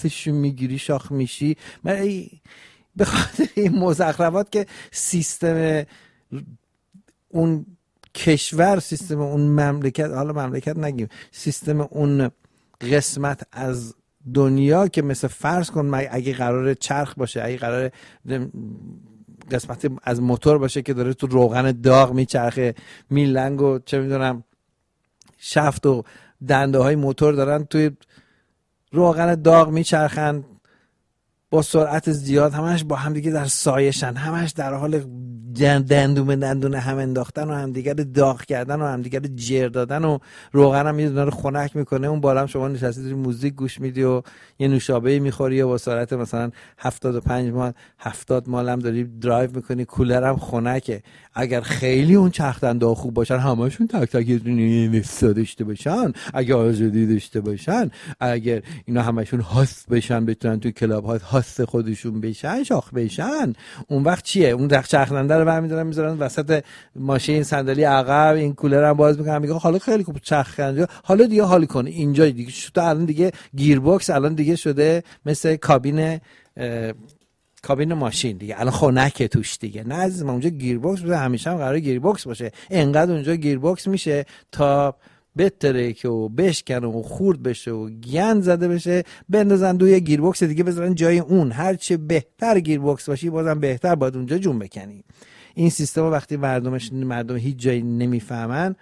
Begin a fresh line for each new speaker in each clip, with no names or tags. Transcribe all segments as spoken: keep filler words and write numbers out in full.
تشو میگیری شاخ میشی. من به خاطر این مزخرفات که سیستم اون کشور، سیستم اون مملکت، حالا مملکت نگیم، سیستم اون قسمت از دنیا که مثل فرض کن اگه قرار چرخ باشه، اگه قرار قسمت از موتور باشه که داره تو روغن داغ میچرخه، میلنگ و چه میدونم شفت و دنده های موتور دارن توی روغن داغ میچرخن با سرعت زیاد، همش با همدیگه در سایشن، همش در حال دندون دندون هم انداختن و همدیگه رو داغ کردن و همدیگه رو جر دادن و روغن هم میدونه رو خنک میکنه. اون بالا هم شما نشستی داری موزیک گوش میدی و یه نوشابه میخوری و با سرعت مثلا هفتاد و پنج مایل هفتاد مایل هم داری درایو میکنی، کولر هم خنکه. اگر خیلی اون چرخ دنده ها خوب باشن، همشون تک تک نفسا داشته باشن، اگه آزادی داشته باشن، اگر اینا همشون هاست بشن، بتونن تو کلاب ها هاست خودشون بشن، شاخ بشن، اون وقت چیه؟ اون چرخ دنده رو برمی‌دارن میذارن وسط ماشین، صندلی عقب، این کولر هم باز میکنن، میگه حالا خیلی خوب چرخ دنده، حالا دیگه حال کن اینجا دیگه شده. الان دیگه گیر باکس الان دیگه شده مثل کابین کابین ماشین دیگه، الان خنکه توش دیگه. نه عزیزم، اونجا گیر باکس بوده، همیشه هم قراره گیر باکس باشه. انقدر اونجا گیر باکس میشه تا بترکه و بشکنه و خورد بشه و گند زده بشه، بندازن دوی گیر باکس دیگه بذارن جای اون. هر چه بهتر گیر باکس باشی بازم بهتر باید اونجا جون بکنی. این سیستم وقتی مردمش مردم هیچ جایی نمیفهمن،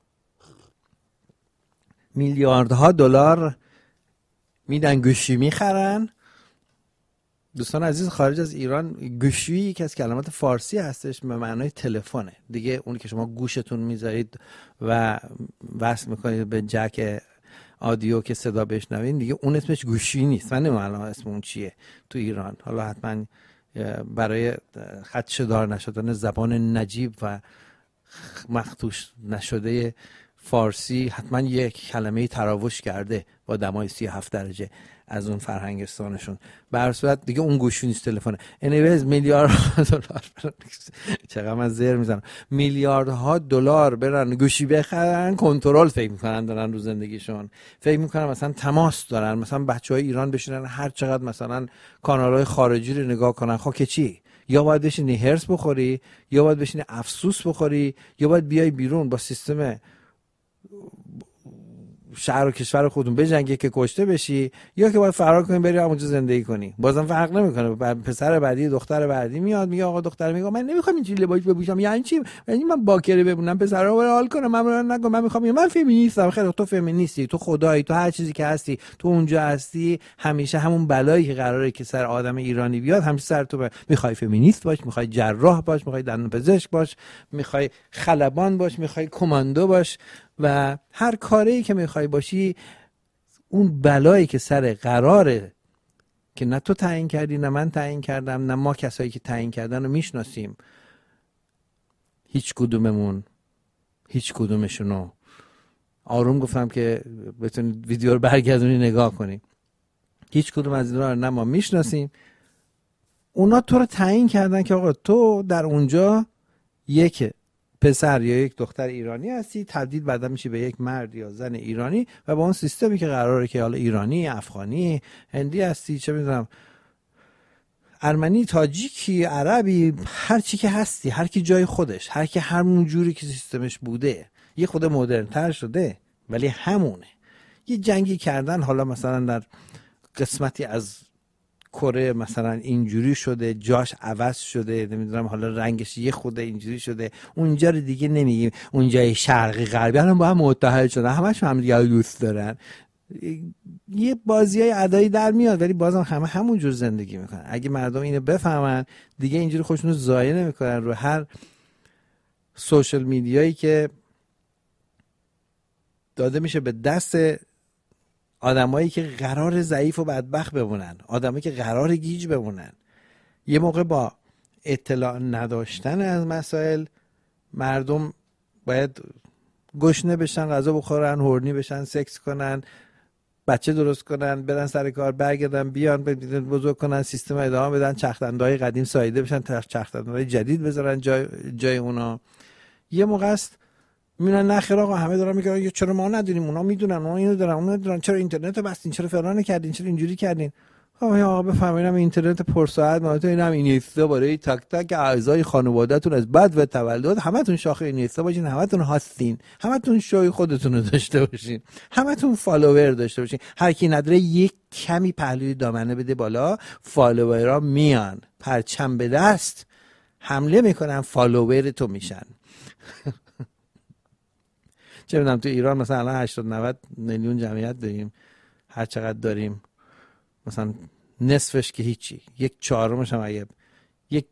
میلیاردها دلار میدن گوشی میخرن. دوستان عزیز، خارج از ایران گوشی یکی از کلمات فارسی هستش به معنای تلفنه دیگه. اون که شما گوشتون میذارید و وصل میکنید به جک آدیو که صدا بشنوین دیگه، اون اسمش گوشی نیست. من نمیدونم اسم اون چیه تو ایران. حالا حتما برای خدشه‌دار نشدن زبان نجیب و مخدوش نشده فارسی حتما یک کلمه تراوش کرده با دمای سی و هفت درجه از اون فرهنگستانشون. به هر صورت دیگه اون گوشی نیست، تلفنه. انیویز میلیاردها دلار چقدر من زیر میزنم، میلیاردها دلار برن گوشی بخرن، کنترل فکر میکنن دارن رو زندگیشون، فکر میکنن مثلا تماس دارن، مثلا بچهای ایران بشینن هر چقدر مثلا کانالهای خارجی رو نگاه کنن. خب که چی؟ یا باید بشینی هرس بخوری، یا باید بشینی افسوس بخوری، یا باید بیای بیرون با سیستم شهر و کشور خودتون بجنگی که کشته بشی، یا که باید فرار کنی بری اونجا زندگی کنی. بازم فرق نمیکنه. پسر بعدی دختر بعدی میاد میگه آقا دختر میگه من نمیخوام اینجوری لباس بپوشم، یعنی چی؟ یعنی من باکره بمونم پسرا رو حال کنم، من نگم من میخوام، من فمینیستم. خیلی تو فمینیستی، تو خدایی، تو هر چیزی که هستی، تو اونجا هستی، همیشه همون بلایی که قراره که سر آدم ایرانی بیاد همیشه سر تو. میخوای فمینیست باش، میخوای جراح باش، میخوای دندانپزشک باش، میخوای خلبان باش، میخوای کماندو باش و هر کاری که میخوای باشی، اون بلایی که سر قراره که نه تو تعیین کردی نه من تعیین کردم نه ما کسایی که تعیین کردن رو میشناسیم، هیچ کدوممون هیچ کدومشونو. آروم گفتم که بتونید ویدیو رو برگردونی نگاه کنی. هیچ کدوم از اینا رو نه ما میشناسیم، اونا تو رو تعیین کردن که آقا تو در اونجا یک پسر یا یک دختر ایرانی هستی، تبدیل بعدا میشی به یک مرد یا زن ایرانی و با اون سیستمی که قراره که حالا ایرانی، افغانی، هندی هستی، چه میدونم ارمنی، تاجیکی، عربی، هر چی که هستی، هر کی جای خودش، هر کی همون جوری که سیستمش بوده، یه خود مدرن تر شده ولی همونه. یه جنگی کردن، حالا مثلا در قسمتی از کره مثلا اینجوری شده، جاش عوض شده، نمیدونم حالا رنگش یه خود اینجوری شده، اونجا رو دیگه نمیگیم اونجای شرقی غربی الان با هم متحد شدن، همش هم دیگه دوست دارن. یه بازیای ادایی در میاد ولی بازم همه همون جور زندگی میکنن. اگه مردم اینو بفهمن دیگه اینجوری خودشونو ضایع نمیکنن رو هر سوشال میدیایی که داده میشه به دست آدمایی که قرار ضعیف و بدبخت بمونن، آدمایی که قرار گیج بمونن. یه موقع با اطلاع نداشتن از مسائل مردم باید گشنه بشن، غذا بخورن، هورنی بشن، سکس کنن، بچه درست کنن، برن سر کار، برگردن بیان بزرگ کنن، سیستم ادامه بدن، چرخدنده‌های قدیم ساییده بشن، چرخدنده‌های جدید بذارن جای جای اونا. یه موقع است میونن نخیر آقا همه دارن میگن چرا ما ندونیم، اونا میدونن، اونا اینو دارن، اونا دارن، چرا اینترنت رو بستین، چرا فلان کردین، چرا اینجوری کردین. آقا بفهمینم اینترنت پرسرعت ما تو اینم اینستا برای تک تک اعضای خانواده‌تون از بعد و تولد همتون شاخه اینستا باشین، همتون هاستین، همتون شوی خودتون رو داشته باشین، همتون فالوور داشته باشین. هر کی نداره یک کمی پهلوی دامنه بده بالا، فالوورها میان پرچم به دست حمله میکنن، فالوور تو میشن. چه میدونم تو ایران مثلا الان هشتاد نود میلیون جمعیت داریم، هر چقدر داریم مثلا نصفش که هیچی، یک چهارمش هم اگه یک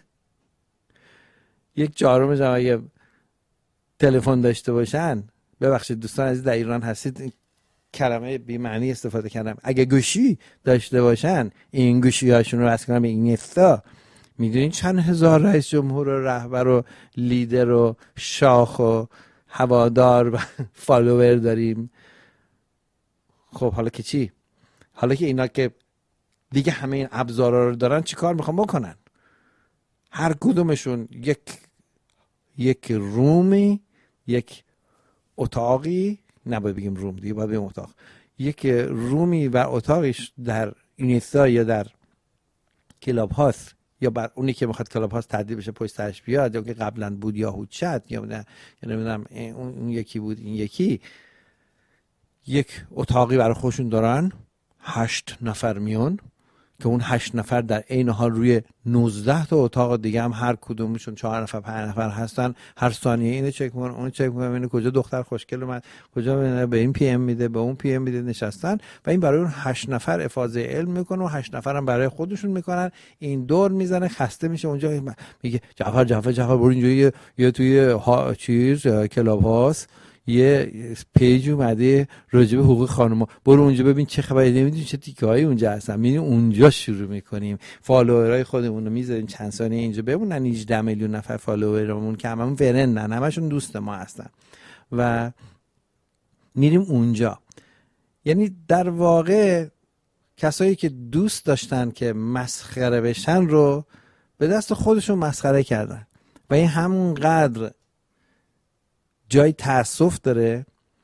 یک چهارمش هم اگه تلفن داشته باشن، ببخشید دوستان عزیز در ایران هستید کلمه بی معنی استفاده کردم، اگه گوشی داشته باشن این گوشی هاشون رو وصل کنن به اینستا، میدونین چند هزار رئیس جمهور و رهبر و لیدر و شاخ و هوادار و فالوور داریم. خب حالا که چی؟ حالا که اینا که دیگه همه این ابزارا رو دارن چی کار میخوام بکنن؟ هر کدومشون یک یک رومی، یک اتاقی، نباید بگیم روم دیگه، باید بگیم اتاق، یک رومی و اتاقیش در اینستا یا در کلاب هاست یا بر اونی که میخواد کلاب هاست تبدیل بشه پشت سرش بیاد، یا که قبلا بود یاهو چت یا نه یا نمیدونم اون یکی بود این یکی، یک اتاقی برای خودشون دارن، هشت نفر میون که اون هشت نفر در عین حال روی نوزده تا اتاق دیگه هم هر کدومشون چهار نفر پنج نفر هستن، هر ثانیه اینو چک میکنن اون چک میکنن اینو کجا دختر خوشگل اومد، کجا به این پی ام میده به اون پی ام میده، نشستن و این برای اون هشت نفر افاضه علم میکنه و هشت نفر هم برای خودشون میکنن. این دور میزنه خسته میشه اونجا میگه جعفر جعفر جعفر برو اینجا یه, یه توی ها چیز کلاب هاست یه پیج اومده راجع به حقوق خانوما، برو اونجا ببین چه خبره، نمیدونی چه تیکه‌هایی اونجا هستن، میریم اونجا شروع میکنیم فالوورای خودمون رو میذاریم چند ثانیه اینجا بمونن. هجده میلیون نفر فالوورمون که هممون فرندن، همشون دوست ما هستن و میریم اونجا. یعنی در واقع کسایی که دوست داشتن که مسخره بشن رو به دست خودشون مسخره کردن و این همون قدر جای تأسف داره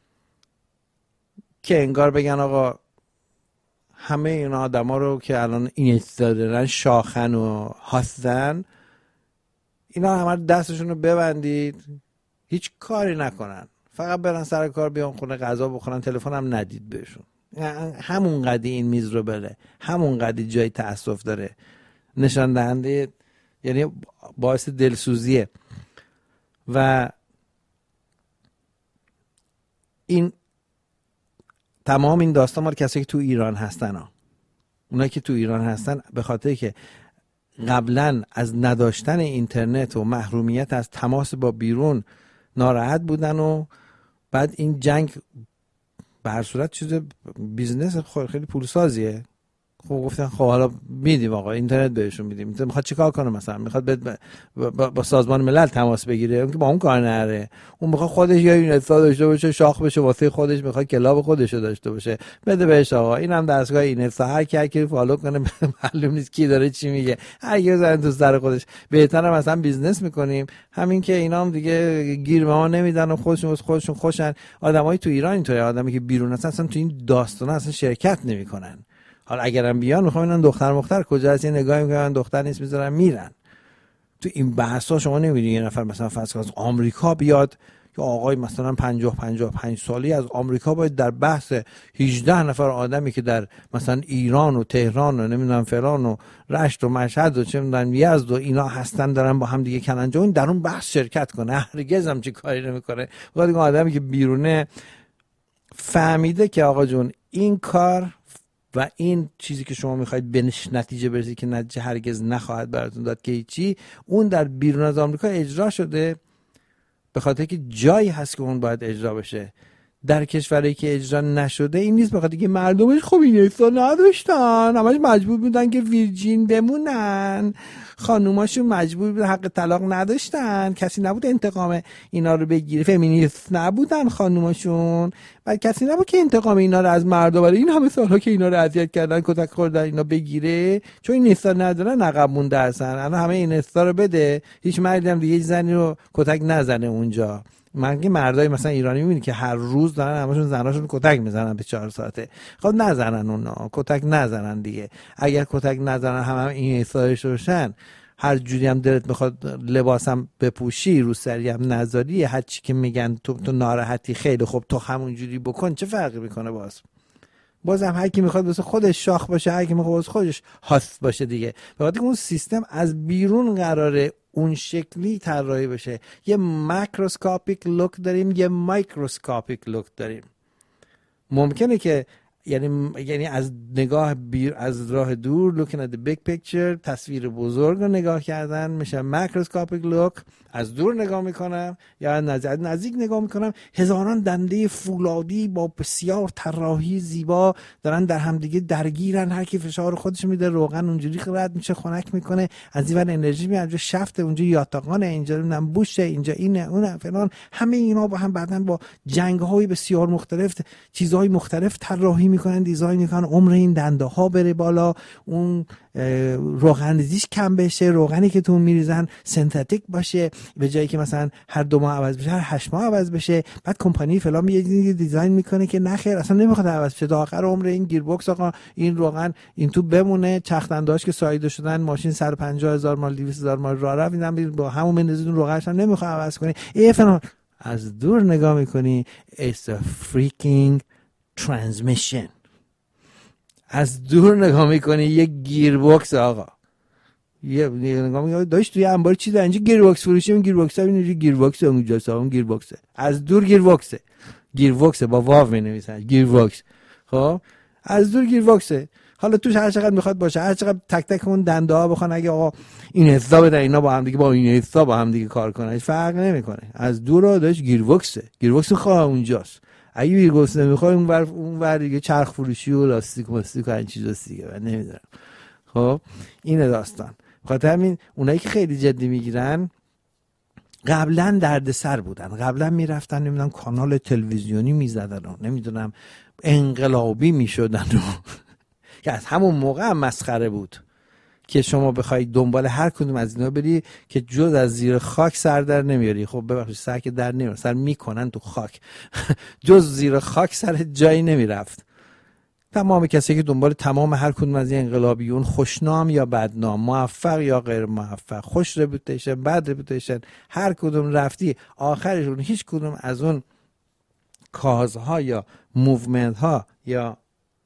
که انگار بگن آقا همه این آدم ها رو که الان این دارن شاخن و هستن، اینا همه دستشون رو ببندید هیچ کاری نکنن، فقط برن سر کار، بیان خونه غذا بخورن، تلفن هم ندید بهشون. همون قدی این میز رو بله، همون قدی جای تأسف داره، نشان دهنده یعنی باعث دلسوزیه. و این تمام این داستان مال کسایی که تو ایران هستن ها. اونایی که تو ایران هستن به خاطر که قبلا از نداشتن اینترنت و محرومیت از تماس با بیرون ناراحت بودن و بعد این جنگ به هر صورت چیز بیزنس خیلی پولسازیه. خب گفتن خب حالا میدیم آقا اینترنت بهشون میدیم. میخواد چیکار کنه؟ مثلا میخواد با, با, با سازمان ملل تماس بگیره، اون که با اون کار نره، اون میخواد خودش یا اینترنت داشته باشه، شاخ بشه واسه خودش، میخواد کلاب خودش رو داشته باشه، بده بهش آقا. اینم دستگاه اینترنت، هر کی هر کی فالو کنه معلوم نیست کی داره چی میگه، هر کی زن تو سر خودش. بهتره مثلا بیزنس میکنیم، همین که اینا هم دیگه گیر به ما نمیدن و خودشون از خودشون خوشن. آدمای تو ایران اینطوری، آدمی که بیرون هستن اصلا تو این داستانا اصلا شرکت نمیکنن. حالا اگرم بیان میخوام اینا دختر مختر کجا هست، یه نگاهی میکنن دختر نیست میذارن میرن. تو این بحثا شما نمیبینید یه نفر مثلا فرض از آمریکا بیاد یا آقای مثلا پنجاه پنجاه و پنج سالی از آمریکا باید در بحث هجده نفر آدمی که در مثلا ایران و تهران و نمیدونم فلان و رشت و مشهد و چه میدونم یزد و اینا هستن دارن با هم دیگه کلنجا، این در اون بحث شرکت کنه. هرگز هم چه کاری نمیکنه. وقتی که آدمی که بیرونه فهمیده که آقا جون این کار و این چیزی که شما میخواید به نتیجه برسید که نتیجه هرگز نخواهد براتون داد که چی، اون در بیرون از آمریکا اجرا شده به خاطر که جایی هست که اون باید اجرا بشه. در کشوری که اجرا نشده این نیست به خاطر که مردمش خوب این احسا نداشتن، همش مجبور بودن که ویرجین بمونن، خانوماشون مجبور بودن، حق طلاق نداشتن، کسی نبود انتقام اینا رو بگیره، فمینیست نبودن خانوماشون، و کسی نبود که انتقام اینا رو از مردا برای این همه سالها که اینا رو اذیت کردن کتک خوردن اینا بگیره، چون این احسا ندارن عقب مونده هستن. الان همه این احسا رو بده، هیچ مردی هم دیگه زنی رو کتک نزنه اونجا. من که مردای مثلا ایرانی میبینی که هر روز دارن همشون زناشون کتک میزنن به چهار ساعته. خب نزنن اونا، کتک نزنن دیگه. اگر کتک نزنن هم, هم این حسابش روشن، هر جوری هم دلت میخواد لباسم بپوشی، رو سری هم نذاری، هر چی که میگن تو تو ناراحتی، خیلی خوب تو همون جوری بکن، چه فرقی میکنه؟ باز بازم هر کی میخواد واسه خودش شاخ باشه، هر کی میخواد واسه خودش هاست باشه دیگه. به خاطر اون سیستم از بیرون قراره اون شکلی طراحی بشه. یه ماکروسکوپیک لوک داریم، یه مایکروسکوپیک لوک داریم. ممکنه که یعنی یعنی از نگاه بیر از راه دور looking at the big picture، تصویر بزرگ رو نگاه کردن میشه ماکروسکوپیک لوک. از دور نگاه میکنم یا نزدیک نزدیک نگاه میکنم، هزاران دنده فولادی با بسیار طراحی زیبا دارن در هم دیگه درگیرن، هر کی فشار خودش میده، روغن اونجوری رد میشه، خنک میکنه، از این ور انرژی میاد، اونجا شفت، اونجا یاتاقانه، اینجا نم بوشه، اینجا اینه اون فلان. همه اینا با هم بعدن با جنگ‌های بسیار مختلف چیزهای مختلف طراحی میکنن، دیزاین میکنن، عمر این دنده ها بره بالا، اون روغن ریزیش کم بشه، روغنی که تو میریزن سنتتیک باشه، به جایی که مثلا هر دو ماه عوض بشه هر هشت ماه عوض بشه. بعد کمپانی فلان یه چیزی دیزاین میکنه که نخیر اصلا نمیخواد عوض شه، تا آخر عمر این گیربکس آقا این روغن این تو بمونه، چرخ دنده‌اش که ساییده شدن، ماشین صد و پنجاه هزار مایل دویست هزار مایل راه رفت، اینا با همون بنزین روغنش هم نمیخواد عوض کنی. ای فلان از دور نگاه میکنی it's a freaking transmission. از دور نگاه میکنی یه گیربکس آقا، یه نگاه میکنی داشت توی انبار چی داره اینجا گیربکس فروشی، اون گیربکس ها اینجا گیربکس اونجاست، اون گیربکسه، از دور گیربکسه، گیربکسه با واو مینویسن گیربکس. خب از دور گیربکسه، حالا توش هر چقدر میخواد باشه، هر چقدر تک تک اون دنده ها بخوان اگه آقا این حساب بدن اینا با هم دیگه با این حساب با هم دیگه کار کنن، هیچ فرق نمیکنه. از دور داشت گیربکسه، گیربکس خواه اونجاست. اگه گیربکس نمیخواد اون ور اون ور دیگه چرخ فروشی و لاستیک و لاستیک و این چیزاست دیگه، من نمیدونم. خب این داستان. بخاطر همین اونایی که خیلی جدی میگیرن قبلا دردسر بودن، قبلا میرفتن نمیدونم کانال تلویزیونی میزدن و نمیدونم انقلابی میشدن و که از همون موقع هم مسخره بود که شما بخوای دنبال هر کدوم از اینا بری که جز از زیر خاک سر در نمیاری. خب ببخشید سر که در نمیاره، سر میکنن تو خاک جز زیر خاک سر جایی نمیرفت. تمام کسی که دنبال تمام هر کدوم از این انقلابیون، خوشنام یا بدنام، موفق یا غیر موفق، خوش رپوتیشن بد رپوتیشن، هر کدوم رفتی آخرشون هیچ کدوم از اون کازها یا موومنت ها یا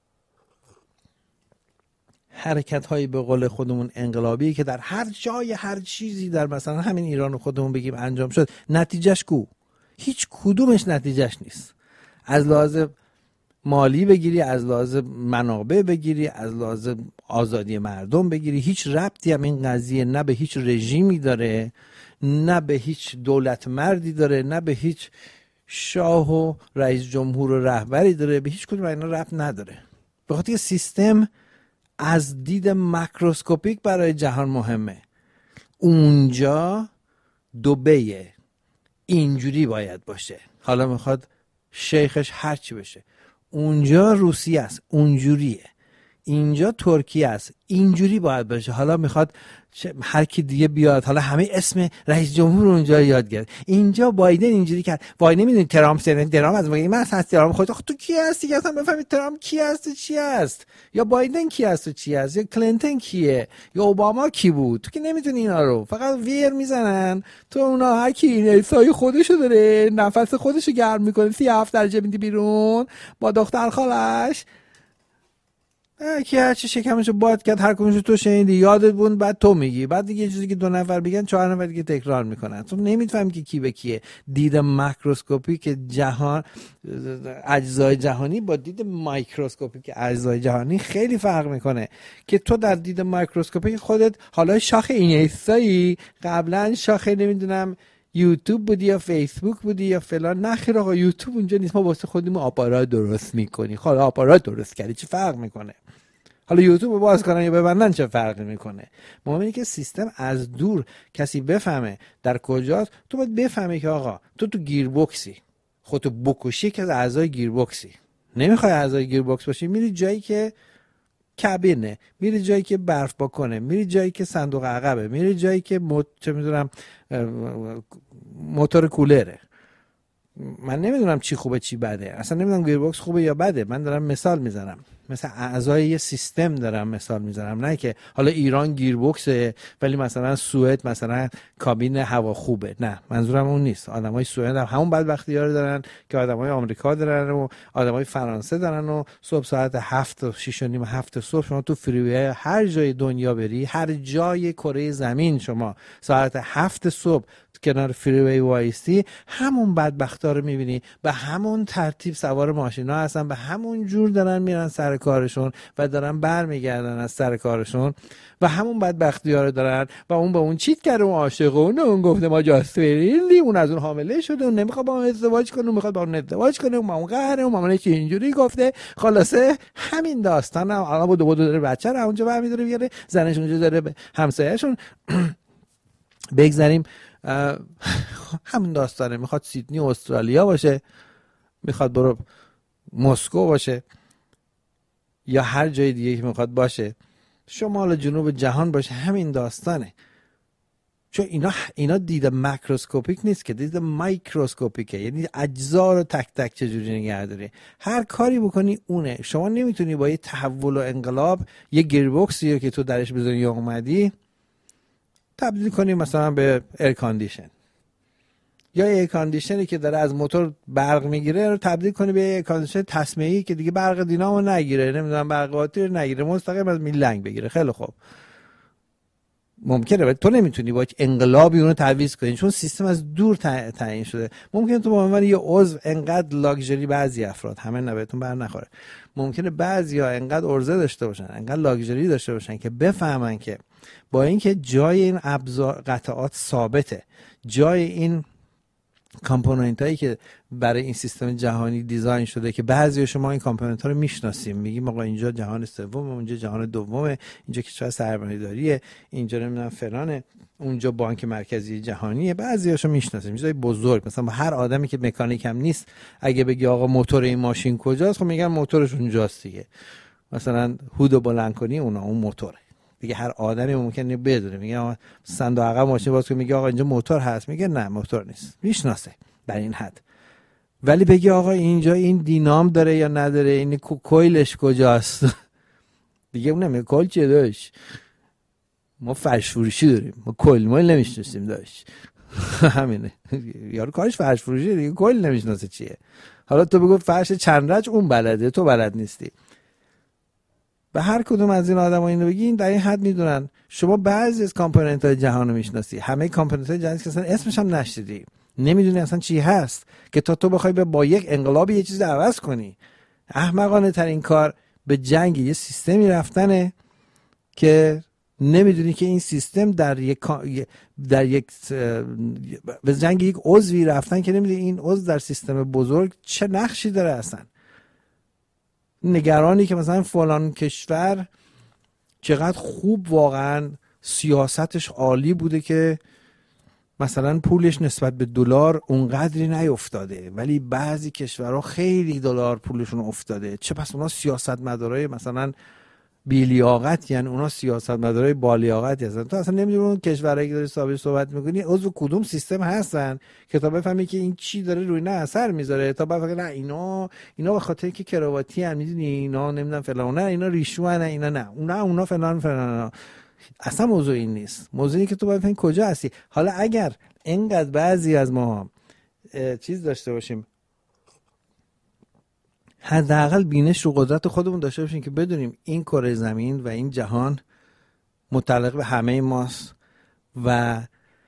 حرکت هایی به قول خودمون انقلابی که در هر جای هر چیزی در مثلا همین ایران خودمون بگیم انجام شد، نتیجهش کو؟ هیچ کدومش نتیجهش نیست. از لحاظ مالی بگیری، از لحاظ منابع بگیری، از لحاظ آزادی مردم بگیری، هیچ ربطی هم این قضیه نه به هیچ رژیمی داره، نه به هیچ دولت مردی داره، نه به هیچ شاه و رئیس جمهور و رهبری داره، به هیچ کدوم اینا ربط نداره. به خاطر سیستم از دید ماکروسکوپیک برای جهان مهمه. اونجا دبیه، اینجوری باید باشه، حالا میخواد شیخش هرچی بشه. اونجا روسیه است، اونجوریه. اینجا ترکیه است، اینجوری باید باشه. حالا میخواد هر کی دیگه بیاد، حالا همه اسم رئیس جمهور اونجا یاد گرفت. اینجا بایدن اینجوری کرد. بایدن میدونی ترامپ سن ترامپ از میگه من هست ترامپ خودت تو کی هستی اصلا بفهمی ترامپ کی هست و چی هست، یا بایدن کی هست و چی هست، یا کلینتون کیه، یا اوباما کی بود. تو که نمیدونی اینا رو، فقط ویر میزنن تو اونا. هر کی این سایه خودشو داره، نفس خودشو گرم میکنه، سی هفت درجه میدی بیرون با دختر خالش، کی هر چی شکمشو باد کرد، هر کدومشو تو شنیدی یادت بود، بعد تو میگی، بعد دیگه چیزی که دو نفر بگن چهار نفر دیگه تکرار میکنن. تو نمیفهمی که کی به کیه. دید ماکروسکوپیک جهان، اجزای جهانی با دید مایکروسکوپیک اجزای جهانی خیلی فرق میکنه. که تو در دید مایکروسکوپیک خودت حالا شاخ اینستایی، قبلا شاخ نمیدونم یوتیوب بودی یا فیسبوک بودی یا فلان. نخیر آقا یوتیوب اونجا نیست، ما واسه خودمون آپارات درست میکنی. حالا آپارات درست کردی چه فرق میکنه؟ حالا یوتیوب رو باز کنن یا ببندن چه فرقی میکنه؟ مهم اینه که سیستم از دور کسی بفهمه در کجاست. تو باید بفهمی که آقا تو تو گیربکسی، خودتو بکشی که از اعضای گیربکسی. نمیخوای اعضای گیربکس باشی، میری جایی که کابینه، میری جایی که برف بکنه، میری جایی که صندوق عقبه، میری جایی که مت... چه میدونم موتور کولره. من نمیدونم چی خوبه چی بده، اصلا نمیدونم گیربکس خوبه یا بده، من دارم مثال میزنم، مثل اعضای یه سیستم دارم مثال میزنم، نه که حالا ایران گیربکسه ولی مثلا سوئد مثلا کابین هوا خوبه. نه، منظورم اون نیست. آدمای سوئد هم همون بدبختی‌ها رو دارن که آدمای آمریکا دارن و آدمای فرانسه دارن و صبح ساعت هفت و شش و نیم هفت صبح شما تو فریوی هر جای دنیا بری، هر جای کره زمین شما ساعت هفت صبح کنار فریوی وایستی، همون بدبختا رو میبینی، به همون ترتیب سوار ماشینا هستن، به همون جور دارن میرن سر کارشون و دارن برمیگردن از سر کارشون و همون بدبختی ها رو دارن و اون با اون چیت کرده، اون عاشق اونه، اون گفته ما جاست فریلی، اون از اون حامله شده، اون نمیخواد با اون ازدواج کنه، اون میخواد با اون ازدواج کنه، اون با اون قهره، اون مامانش اینجوری گفته. خلاصه همین داستان هم الان بودو بودو داره بچه رو اونجا برمی‌داره میاره، زنش اونجا داره به همسایه‌شون بگذاریم. همین داستانه. میخواد سیدنی استرالیا باشه، میخواد برو مسکو باشه یا هر جای دیگه که میخواد باشه، شمال جنوب جهان باشه، همین داستانه. چون اینا اینا دید ماکروسکوپیک نیست که، دید مایکروسکوپیکه، یعنی اجزا رو تک تک چجوری نگه داری، هر کاری بکنی اونه. شما نمیتونی با یه تحول و انقلاب یه گیربکسی رو که تو درش بزنی یا اومدی تبدیل کنی مثلا به ایر کاندیشن، یا ایر کاندیشنی که داره از موتور برق میگیره رو تبدیل کنی به ایر کاندیشن تصمیمی که دیگه برق دینامو نگیره، نمیدونم برق قاطی رو نگیره، مستقیم از میلنگ بگیره. خیلی خوب، ممکنه، ولی تو نمیتونی با انقلابی اونو تعویض کنی چون سیستم از دور تعیین شده. ممکنه تو به عنوان یه عضو انقدر لاکچری، بعضی افراد، همه نه بهتون بر نخوره، ممکنه بعضیا انقدر ارزه داشته باشن، انقدر لاکچری داشته باشن که بفهمن که با اینکه جای این ابزار قطعات ثابته، جای این کامپوننت هایی که برای این سیستم جهانی دیزاین شده که بعضی شما این کامپوننت ها رو میشناسیم، میگیم آقا اینجا جهان سوم، اونجا جهان دومه، اینجا کشور سرمایه‌داریه، اینجا نمیدونم فلانه، اونجا بانک مرکزی جهانیه، بعضیاشو میشناسیم، چیزای بزرگ. مثلا با هر آدمی که مکانیک هم نیست اگه بگی آقا موتور این ماشین کجاست، خب میگن موتورش اونجاست دیگه. مثلا هودو بلند کنی، اونا اون موتوره دیگه. هر آدمی ممکنه بدونه، میگه صندوق عقب ماشین باز کنه، میگه آقا اینجا موتور هست، میگه نه موتور نیست، میشناسه در این حد. ولی بگی آقا اینجا این دینام داره یا نداره، این کویلش کجاست دیگه اون نمیگه کویل چیه داشت، ما فرش فروشی داریم، ما کویل مایل نمیشناسیم داشت همینه یارو کارش فرش فروشی دیگه، کویل نمیشناسه چیه. حالا تو بگو فرش چند رج اون بلده، تو بلد نیستی. به هر کدوم از این آدم‌ها اینو بگین در این حد میدونن. شما بعضی از کامپوننت‌های جهان رو میشناسی، همه کامپوننت‌های جهان که اصلا اسمش هم نشنیدی، نمیدونی اصلا چی هست، که تا تو بخوای با یک انقلاب یه چیز عوض کنی. احمقانه ترین کار به جنگ یه سیستمی رفتنه که نمیدونی که این سیستم در یک در یک به جنگ یک عضوی رفتن که نمیدونی این عضو در سیستم بزرگ چه نقشی داره اصلا. نگرانی که مثلا فلان کشور چقدر خوب واقعا سیاستش عالی بوده که مثلا پولش نسبت به دلار اونقدری نیافتاده، ولی بعضی کشورها خیلی دلار پولشون افتاده، چه پس اونا سیاستمدارای مثلا بیلیاقت، یعنی اونا سیاستمدارای بالیاقتی هستن. تو اصلا نمیدونی اون کشورایی که داری صاحب صحبت میکنی عضو کدوم سیستم هستن که تا بفهمی که این چی داره روی نه اثر میذاره، تا بفهمی نه اینا اینا به خاطر که کرواتی ان، میدونی اینا نمیدونم فلان، نه اینا ریشو نه اینا نه اونا اونا فلان فلان. اصلا موضوع این نیست. موضوع اینه که تو باید ببین کجا هستی. حالا اگر اینقدر بعضی از ما چیز داشته باشیم، حداقل بینش رو قدرت خودمون داشته باشیم که بدونیم این کره زمین و این جهان متعلق به همه ماست و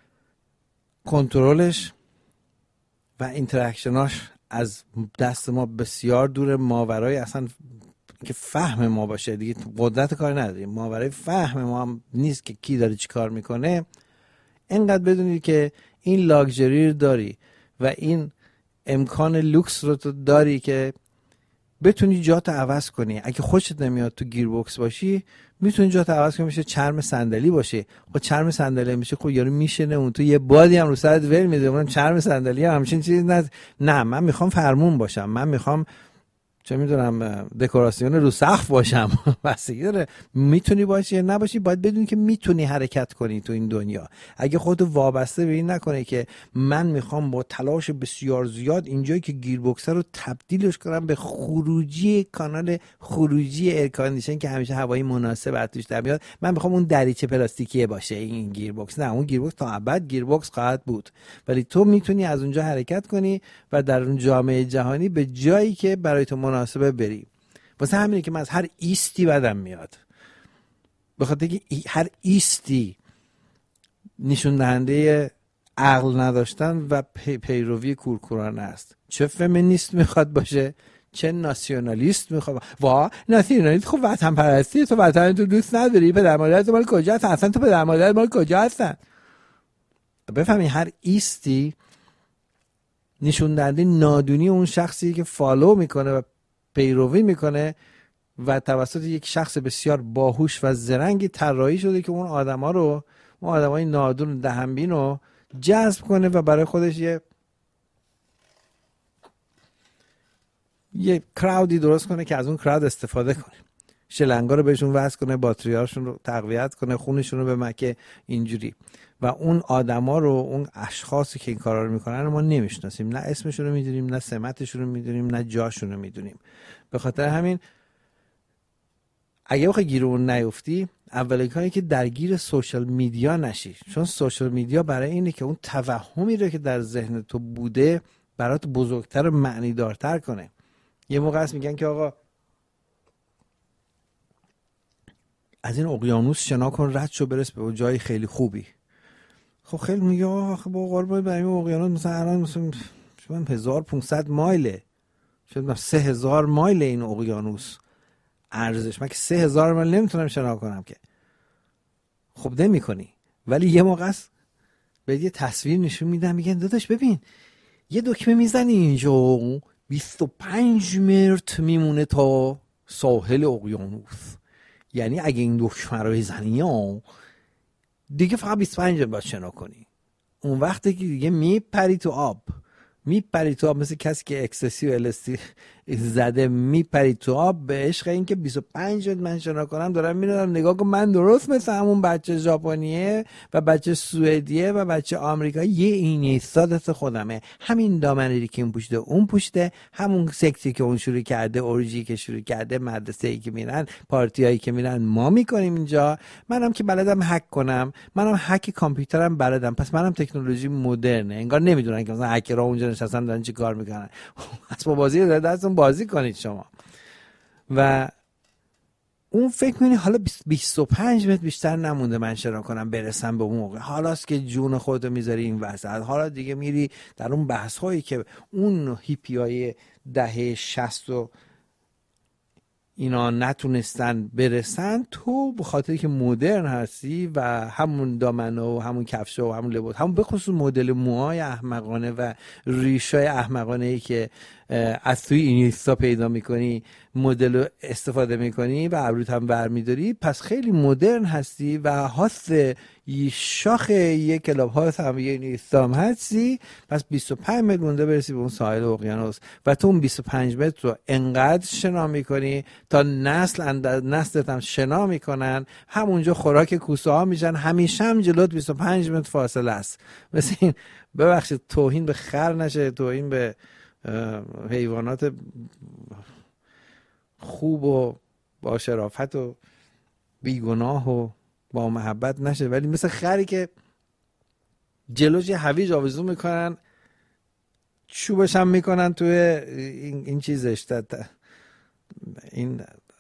کنترلش و اینتراکشناش از دست ما بسیار دوره، ماورای اصلا که فهم ما باشه دیگه قدرت کار نداریم، ماورای فهم ما هم نیست که کی داره چی کار میکنه. اینقدر بدونید که این لاکچری رو داری و این امکان لوکس رو تو داری که بتونی جات عوض کنی. اگه خوشت نمیاد تو گیربکس باشی، میتونی جات عوض کنی میشه چرم صندلی باشه. خب چرم صندلی میشه، خب یارو میشینه اون تو یه بادی هم رو سرت ول میده، اونم چرم صندلی هم همچین چیزی نه. نه من میخوام فرمون باشم، من میخوام چه میدونم دکوراسیون رو سقف باشم، بستگی داره میتونی باشی یا نباشی. باید بدونی که میتونی حرکت کنی تو این دنیا. اگه خودتو وابسته به این نکنی که من میخوام با تلاش بسیار زیاد اینجایی که گیربکس رو تبدیلش کنم به خروجی کانال خروجی ایرکاندیشن که همیشه هوای مناسب از توش در میاد، من میخوام اون دریچه پلاستیکی باشه این گیربکس. نه، اون گیربکس تا ابد گیربکس خواهد بود، ولی تو میتونی از اونجا حرکت کنی و در اون جامعه جهانی به جایی که برای تو مناسبه بری. واسه همینه که من از هر ایستی بدم میاد، به خاطر که هر ایستی نشون دهنده عقل نداشتن و پی پیروی کورکورانه است. چه فمینیست میخواد باشه، چه ناسیونالیست میخواد. وا ناسیونالیست خب وطن پرستی، تو وطن تو دوست نداری، پدر مادرت مال کجا هستن، اصلا تو پدر مادرت مال کجا هستن. بفهمی هر ایستی نشون دهنده نادونی اون شخصی که فالو میکنه و پیروی میکنه و توسط یک شخص بسیار باهوش و زرنگی طراحی شده که اون آدما رو، اون آدمای نادون دهنبین رو جذب کنه و برای خودش یه یه کراودی درست کنه که از اون کراود استفاده کنه، شلنگا رو بهشون وصل کنه، باتریاشون رو تقویت کنه، خونشون رو به مکه، اینجوری. و اون آدما رو، اون اشخاصی که این کارا رو میکنن ما نمیشناسیم، نه اسمشون رو میدونیم، نه سمتشون رو میدونیم، نه جاشون رو میدونیم. به خاطر همین اگه بخوای گیر اون نیفتی، اولین کاری که درگیر سوشال میدیا نشی، چون سوشال میدیا برای اینه که اون توهمی رو که در ذهن تو بوده برات بزرگتر و معنی دارتر کنه. یه موقع هست میگن که آقا از این اقیانوس شنا کن، رد شو، برس به جای خیلی خوبی. خب خیلی میگه آخه با قربان برای این اقیانوس مثلا الان مثلا شما هزار و پانصد مایله، شاید سه هزار مایل این اقیانوس ارزش، من که سه هزار مایل نمیتونم شنا کنم که. خب نمی کنی، ولی یه موقع است به یه تصویر نشون میدم، میگن داداش ببین یه دکمه میزنی اینجا بیست و پنج متر میمونه تا ساحل اقیانوس، یعنی اگه این دکمه رو بزنی دیگه فقط بیست و پنج متر باید شنا کنی. اون وقتی که دیگه میپری تو آب، میپری تو آب، مثل کسی که اکسسی و الستی زده میپری تو آب به عشق این که بیست و پنج متر من شنا کنم. دارم میدونم نگاه کن من درست مثل همون بچه ژاپنیه و بچه سوئدیه و بچه آمریکایی یه اینیستا دست خودمه، همین دامنه‌ای که این پوشیده اون پوشیده، همون سکتی که اون شروع کرده، اورژی که شروع کرده، مدرسه‌ای که میرن، پارتیایی که میرن ما میکنیم اینجا. منم که بلدم هک کنم، منم هک کامپیوترم بلدم، پس منم تکنولوژی مدرنه. انگار نمیدونن که مثلا هکرها اونجا نشستن دارن چی کار میکنن. اسباب بازی رو دستون بازی کنید شما. و اون فکر کنی حالا بیست و پنج متر بیشتر نمونده من شنا کنم برسم به اون موقع، حالاست که جون خودتو میذاری این وسط، حالا دیگه میری در اون بحث هایی که اون هیپیای دهه شصت و اینا نتونستن برسن، تو به خاطری که مدرن هستی و همون دامنه و همون کفشه و همون لباس، همون به خصوص مدل موهای احمقانه و ریشای احمقانه ای که از توی اینستا پیدا میکنی مدل رو استفاده میکنی و ابروت هم برمیداری، پس خیلی مدرن هستی و هاست شاخ یک کلاب هاست هم یه اینستا هم هستی. پس بیست و پنج متر مونده برسی به اون ساحل اقیانوس و تو اون بیست و پنج متر رو انقدر شنا میکنی تا نسل اندر نسلت هم شنا میکنن، همونجا خوراک کوسه ها میشن، همیشه هم جلوت بیست و پنج متر فاصله است. مثل این، ببخشید توهین به خر نشه، توهین به حیوانات خوب و با شرافت و بیگناه و با محبت نشه، ولی مثل خری که جلوش یه هویج آویزون میکنن، چوبش هم میکنن توی این, این چیزش، این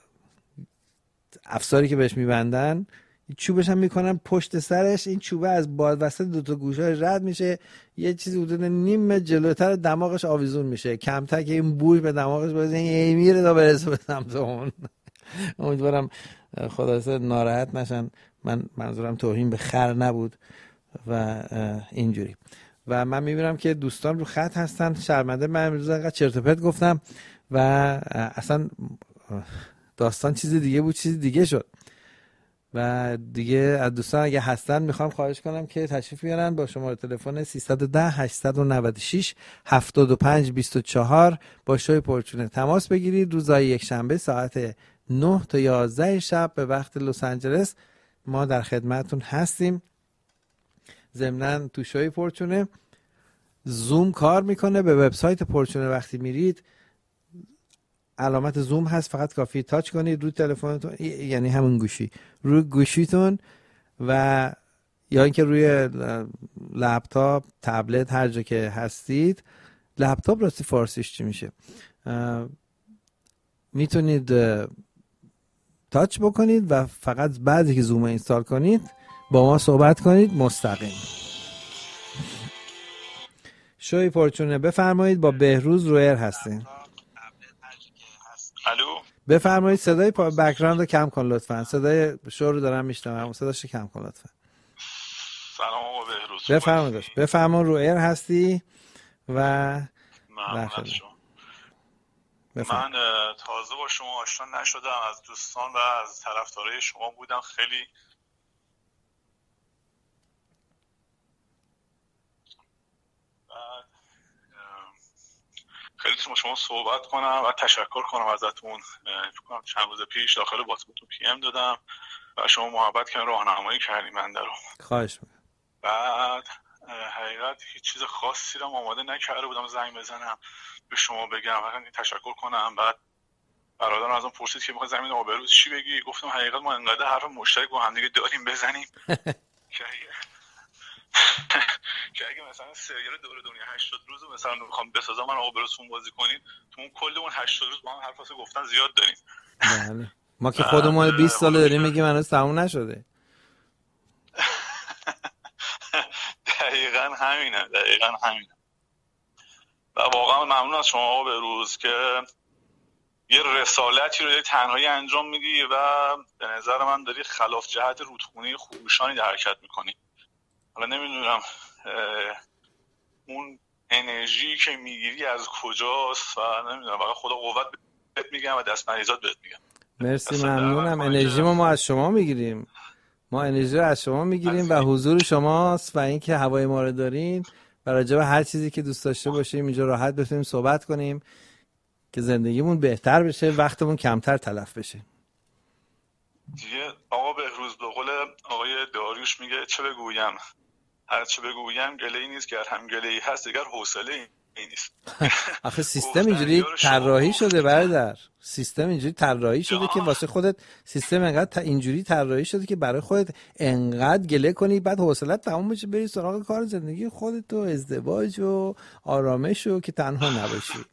افساری که بهش میبندن، چوبش هم میکنن پشت سرش، این چوبه از بالا وسط دو تا گوشه رد میشه، یه چیزی حدود نیم جلوتر دماغش آویزون میشه، کمتر که این بوش به دماغش بزنه این میره تا برسه به سمت اون. امیدوارم خلاصه ناراحت نشن، من منظورم توهین به خر نبود و اینجوری. و من میبینم که دوستان رو خط هستن، شرمنده من امروز انقدر چرت و پرت گفتم و اصلا داستان چیز دیگه بود، چیز دیگه شد. و دیگه از دوستان اگه هستن میخوام خواهش کنم که تشریف بیارن با شماره تلفن سیصد و ده هشتصد و نود و شش هفتاد و پنج بیست و چهار با شوی پرچونه تماس بگیرید. روزهای یک شنبه ساعت نه تا یازده شب به وقت لس آنجلس ما در خدمتتون هستیم. ضمناً تو شوی پرچونه زوم کار میکنه. به وبسایت پرچونه وقتی میرید علامت زوم هست، فقط کافی تاچ کنید روی تلفنتون، یعنی همون گوشی روی گوشیتون و یا اینکه روی لپتاپ، تبلت، هر جا که هستید. لپتاپ راستی فارسیش چی میشه؟ میتونید تاچ بکنید و فقط بعدی که زوم اینستال کنید با ما صحبت کنید مستقیم. شوی پرچونه بفرمایید، با بهروز رویر هستین.
الو
بفرمایید. صدای بک‌گراند رو کم کن لطفا. صدای شو رو دارم میشنوم، صداش کم کن لطفا.
سلام آقا بهروز.
بفرمایید. بفرمایید رویر هستی و
من من تازه با شما آشنا نشدم، از دوستان و از طرفدارای شما بودم. خیلی خیلی تو شما صحبت کنم و تشکر کنم ازتون. فکر کنم چند روز پیش داخل باتمتون پی ام دادم و شما محبت کردین، راهنمایی کردین بنده رو.
خواهش می‌کنم.
بعد حقیقت هیچ چیز خاصی رو آماده نکرده بودم زنگ بزنم به شما بگم فقط تشکر کنم. بعد برادرم ازم پرسید که می‌خوای زمین آقا بهروز چی بگی؟ گفتم حقیقت ما انقدر حرف مشترک با هم دیگه داریم بزنیم که که اگه مثلا سریال دور دنیا هشتاد روز مثلا میخوام بسازم من آقا بهروزتون بازی کنین، تو اون کل اون هشتاد روز با هم حرف واسه گفتن زیاد داریم.
بله ما که خودمون بیست سال داریم میگیم هنوز تموم نشده.
دقیقاً همینه دقیقاً همینه و واقعا ممنون از شما آقا بهروز که یه رسالتی رو داری تنهایی انجام میدی و به نظر من داری خلاف جهت رودخونه خروشانی در حرکت میکنی. حالا نمیدونم اون انرژی که میگیری از کجاست و نمیدونم، واقعا خدا قوت بهت میگم و دست مریضات بهت میگم.
مرسی ممنونم. انرژی ما ما از شما میگیریم، ما انرژی رو از شما میگیریم و حضور شماست و اینکه هوای ما رو دارین و راجع به هر چیزی که دوست داشته باشیم اینجا راحت بتونیم صحبت کنیم که زندگیمون بهتر بشه، وقتمون کمتر تلف بشه.
دیگه آقا بهروز به قول آقای داریوش میگه چه بگویم، هر چه بگویم گله‌ای نیست، گر هم گله‌ای هست دیگر حوصله ای نیست.
آخه سیستم اینجوری طراحی شده برادر، سیستم اینجوری طراحی شده که واسه خودت سیستم انقدر اینجوری طراحی شده که برای خودت انقدر گله کنی بعد حوصله‌ات تموم بشه بری سراغ کار زندگی خودت و ازدواج و آرامش و که تنها نباشی.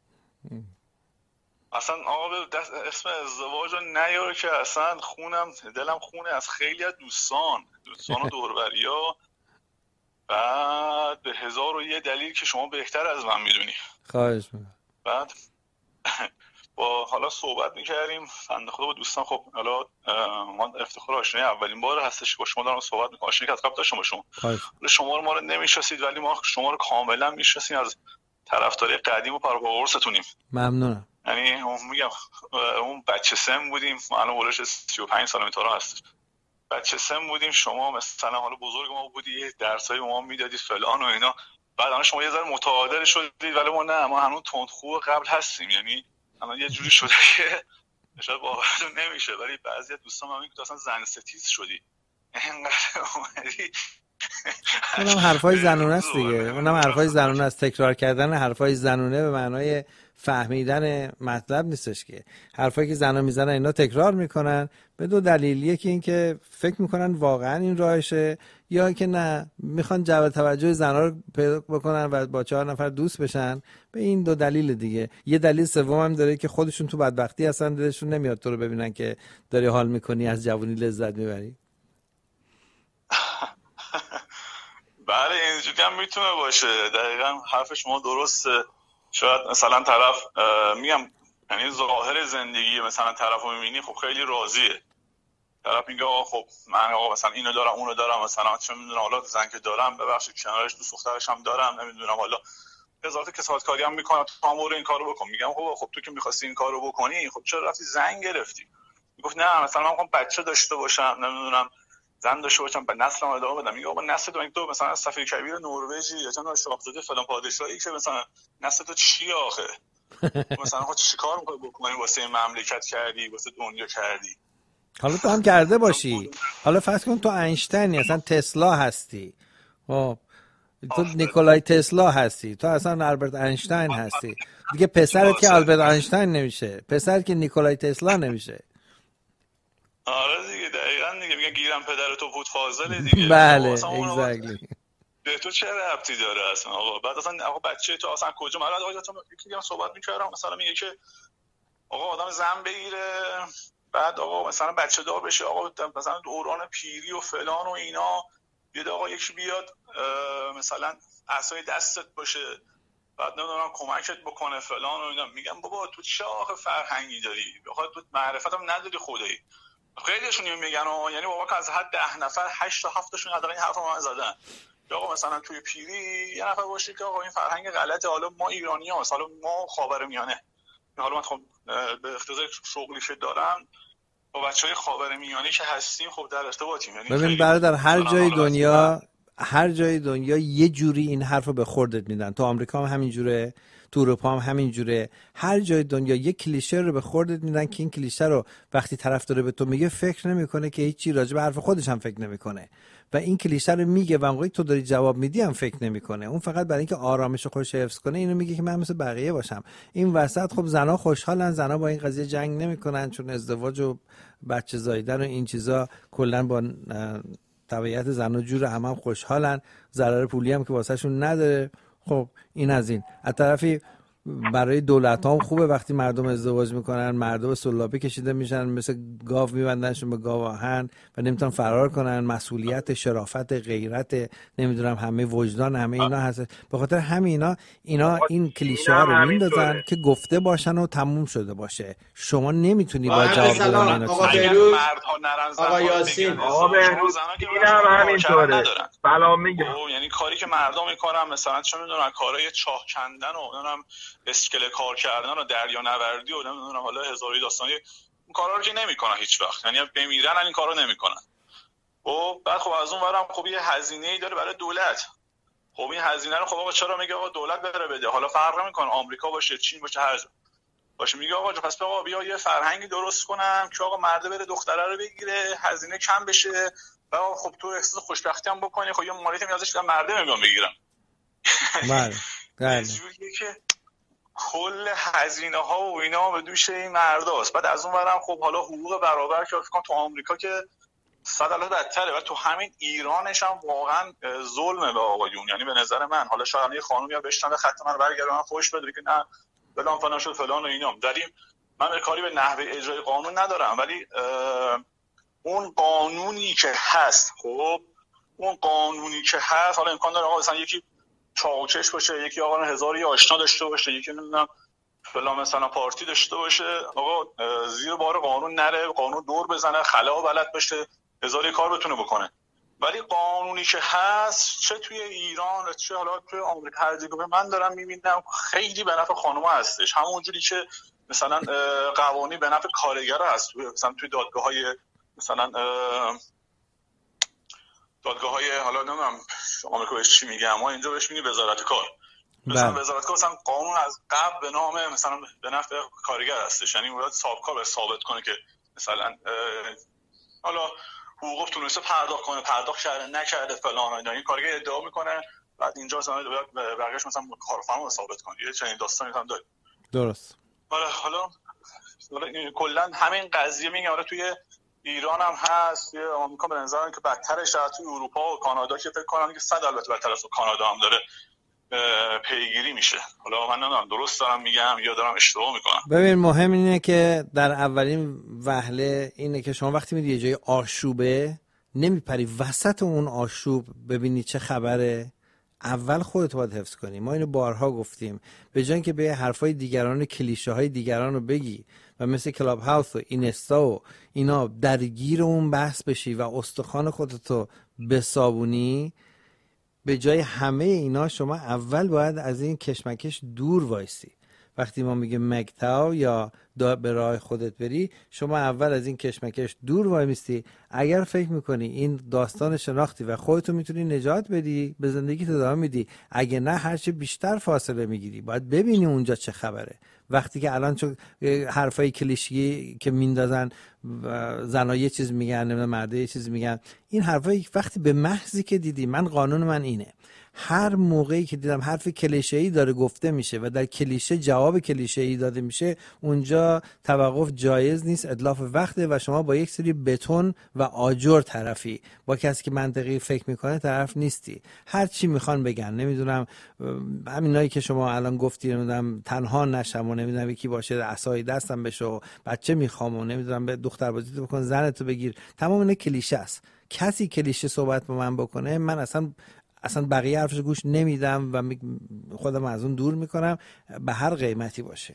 اصلا آقا اسم ازدواج رو نیاره که اصلا خونم دلم خونه از خیلی از دوستان دوستان و دوربریا، بعد به هزار و یه دلیل که شما بهتر از من میدونی.
خواهش میکنم.
بعد با حالا صحبت میکردیم بنده خدا با دوستان. خب حالا ما افتخار آشنایی اولین بار هستش با شما دارم صحبت میکنم. آشنایی که از قبل داشتم با شما. شما رو ما رو نمیشناسید ولی ما شما رو کاملا میشناسیم، از طرفداری قدیم و پرقرصتونیم.
ممنونم.
یعنی میگم اون بچه سن بودیم، ما الان ولش سی و پنج سال میتونه هست. بچه سن بودیم، شما مثلا حالا بزرگ ما بودی، درسای ما میدادید فلان و اینا. بعد الان شما یه ذره متعادل شدید ولی ما نه، ما هنوز تندخو قبل هستیم. یعنی الان یه جوری شده که شاید باورتون نمیشه ولی بعضی دوستان من میگن تو اصلا زن ستیز شدی، اینقدر اومدی.
اونم حرفای زنونه است دیگه، اونم حرفای زنونه است. تکرار کردن حرفای زنونه به معنای فهمیدن مطلب نیستش که حرفایی که زنا میزنن اینا تکرار میکنن به دو دلیل، یکی این که فکر میکنن واقعا این راهشه یا که نه میخوان جلب توجه زنا رو پیدا بکنن و با چهار نفر دوست بشن. به این دو دلیل دیگه. یه دلیل سوم هم داره که خودشون تو بدبختی اصلا دلشون نمیاد تو رو ببینن که داری حال میکنی، از جوونی لذت میبری.
بله اینجوری هم میتونه باشه. دقیقاً حرف شما درسته. شاید مثلا طرف میگم یعنی ظاهر زندگی مثلا طرفو میبینی خب خیلی راضیه، طرف میگه آقا خب من آقا مثلا اینو دارم اونو دارم، مثلا چه میدونم حالا زن که دارم ببخشید کنارش دوست دخترش هم دارم، نمیدونم حالا وزارت کساد کاری هم میکنه تو هم برو این کارو بکن. میگم خب خب تو که می‌خواستی این کارو بکنی خب چرا رفتی زن گرفتی؟ میگفت نه مثلا من میخوام بچه داشته باشم، نمیدونم زن داشته باشم، به نسلم ادامه بدم. میگه آقا نسل تو تو مثلا صفی کبیر نروژی یا چند شاهزاده فلان پادشاهی که مثلا نسل تو چی آخه؟ مثلا خود چیکار می‌خوای بکنی واسه مملکت کردی، واسه دنیا کردی؟
حالا تو هم کرده باشی، حالا فرض کن تو اینشتینی، اصلا تسلا هستی، خب تو نیکولای تسلا هستی، تو اصلا آلبرت اینشتین هستی دیگه. پسرت که آلبرت اینشتین نمیشه، پسرت که نیکولای تسلا نمیشه.
آره دیگه دقیقاً دیگه میگن گیرم پدر تو بود فاضل دیگه.
بله اگزکتلی.
به تو چه ربطی داره اصلا آقا؟ بعد اصلا آقا بچه تو اصلا کجا؟ من آقا تو یکی دیگه صحبت می‌کردم مثلا میگه که آقا آدم زن بگیره بعد آقا مثلا بچه دار بشه، آقا مثلا دوران پیری و فلان و اینا، بیاد آقا یکی بیاد مثلا عصای دستت باشه بعد نمیدونم کمکت بکنه فلان و اینا. میگم بابا تو چه آخه فرهنگی داری؟ آخه تو معرفت هم نداری خدایی. خیلیشون میگن آقا یعنی بابا که از هر ده نفر هشت تا هفت تاشون حداقل این حرفو من زدن. آقا مثلا توی پیری یه نفر باشه که آقا این فرهنگ غلطه، حالا ما ایرانی‌ها، حالا ما خاورمیانه، حالا من خب به اختزای شغلیش دارم با بچهای خاورمیانه که هستیم خب در ارتباطیم. یعنی
ببین برادر هر جای دنیا هر جای دنیا یه جوری این حرفو به خوردت میدن. تو آمریکا هم همین جوره، تو اروپا هم همین جوره. هر جای دنیا یه کلیشه رو به خوردت میدن که این کلیشه رو وقتی طرف داره به تو میگه فکر نمیکنه که هیچی راجع به حرف خودش هم فکر نمیکنه و این کلیشه رو میگه و موقعی تو داری جواب میدی هم فکر نمیکنه. اون فقط برای اینکه آرامش خودش حفظ کنه اینو میگه که من مثل بقیه باشم. این وسط خب زنا خوشحالن، زنا با این قضیه جنگ نمیکنن چون ازدواج و بچه زاییدن و این چیزا کلا با طبیعت زنا جور، هم هم خوشحالن، ضرر پولی هم که واسهشون نداره. خب این از این. از طرفی برای دولت ها هم خوبه وقتی مردم ازدواج میکنن، مردم سلابی کشیده میشن، مثل گاو میبندنشون به گاو آهن و نمیتونن فرار کنن. مسئولیت، شرافت، غیرت، نمیدونم همه وجدان، همه اینا هست. به خاطر همینا اینا این کلیشه ها رو میندازن که گفته باشن و تموم شده باشه. شما نمیتونی با جواب دادن اینا
آقا بهروز، مردها نرن زن
آقا یاسین،
آقا بهروز اینم همینطوره.
سلام میگم
یعنی کاری که مردم میکنن مثلا چه میدونن کارهای چاه کندن و نمیدونم اسکله کار کردن و دریا نوردی و نمیدونم حالا هزاری داستانی، این کارا رو که نمیکنن هیچ وقت، یعنی بمیرن این کارو نمیکنن. و بعد خب از اون ورم خب یه هزینه‌ای داره برای دولت. خب این هزینه رو خب آقا چرا میگه آقا دولت بره بده؟ حالا فرق نمیکنه آمریکا باشه، چین باشه، هر جا باشه، میگه آقا پس آقا بیا یه فرهنگی درست کنم که آقا مرده بره دختره رو بگیره، هزینه کم بشه و خب تو احساس خوشبختی هم بکنی. خب یه مالیات هم ازش مرده میام بگیرم.
بله بله.
که کل هزینه ها و اینا به دوش این مرداست. بعد از اون ورم خب حالا حقوق برابر که فکر کنم تو آمریکا که صد البته بدتره و تو همین ایرانش هم واقعا ظلمه به آقایون. یعنی به نظر من حالا شاید یه خانومی ها بشنوه خط من برگردن فوش بده که نه فلان فلان شد فلان و اینا. داریم من به کاری به نحوه اجرای قانون ندارم، ولی اون قانونی که هست، خب اون قانونی که هست حالا امکان داره آقا مثلا یکی چاوکش باشه، یکی آقا هزاری آشنا داشته باشه، یکی نمیدونم فلان مثلا پارتی داشته باشه، آقا زیر بار قانون نره، قانون دور بزنه، خلا بلد باشه، هزاری کار بتونه بکنه. ولی قانونی که هست چه توی ایران چه حالا توی آمریکا هر جایی من دارم میبینم خیلی به نفع خانوما هستش. همونجوری که مثلا قوانین به نفع کارگر هست مثلا توی دادگاه‌های مثلا دادگاه‌های حالا نمیدونم آمریکا بهش چی میگه، اما اینجا بهش میگه وزارت کار. مثلا وزارت کار مثلا قانون از قبل به نام مثلا به نفع کارگر هستش، یعنی باید سابقه به ثابت کنه که مثلا حالا حقوق تونسته پرداخت کنه، پرداخت کرده نکرده فلان اینا. این کارگر ادعا میکنه بعد اینجا مثلا بقیه‌اش مثلا کارفرما ثابت کنه. یه چنین داستانی هم داره.
درست.
حالا حالا کلا همین قضیه میگه حالا توی ایران هم هست، یه آمریکا به نظر که بدترش از توی اروپا و کانادا که فکر کنم که صد البته بدتر از کانادا هم داره پیگیری میشه. حالا من نمیدونم درست دارم میگم یا دارم اشتباه میکنم.
ببین مهم اینه که در اولین وهله اینه که شما وقتی میری یه جای آشوبه نمیپری وسط اون آشوب ببینی چه خبره. اول خودت باید حفظ کنی. ما اینو بارها گفتیم، به جای اینکه به حرفای دیگران و کلیشه های دیگران رو بگی و مثل کلاب هاوس و اینستا و اینا درگیر اون بحث بشی و استخوان خودتو بسابونی، به جای همه اینا شما اول باید از این کشمکش دور وایسی. وقتی ما میگه مگتاو یا به راه خودت بری، شما اول از این کشمکش دور وای میستی. اگر فکر میکنی این داستان شناختی و خودتو میتونی نجات بدی، به زندگیت ادامه میدی. اگه نه، هرچی بیشتر فاصله میگیری. باید ببینی اونجا چه خبره. وقتی که الان چون حرفای کلیشه‌ای که میندازن، زنا یه چیز میگن، نمیدونم مرد یه چیز میگن، این حرفای وقتی به محضی که دیدی، من قانون من اینه، هر موقعی که دیدم حرف کلیشه‌ای داره گفته میشه و در کلیشه جواب کلیشه‌ای داده میشه، اونجا توقف جایز نیست، اتلاف وقته و شما با یک سری بتون و آجر طرفی. با کسی که منطقی فکر میکنه طرف نیستی. هر چی میخوان بگن، نمیدونم همینایی که شما الان گفتی، نمیدونم تنها نشم و نمیدونم یکی باشه عصای دستم بشه و بچه میخوام و نمیدونم به دختر بازیتو بکن، زنتو بگیر، تمام اینا کلیشه است. کسی کلیشه صحبت با من بکنه، من اصلا اصلا بقیه حرفش گوش نمیدم و خودم از اون دور میکنم، به هر قیمتی باشه.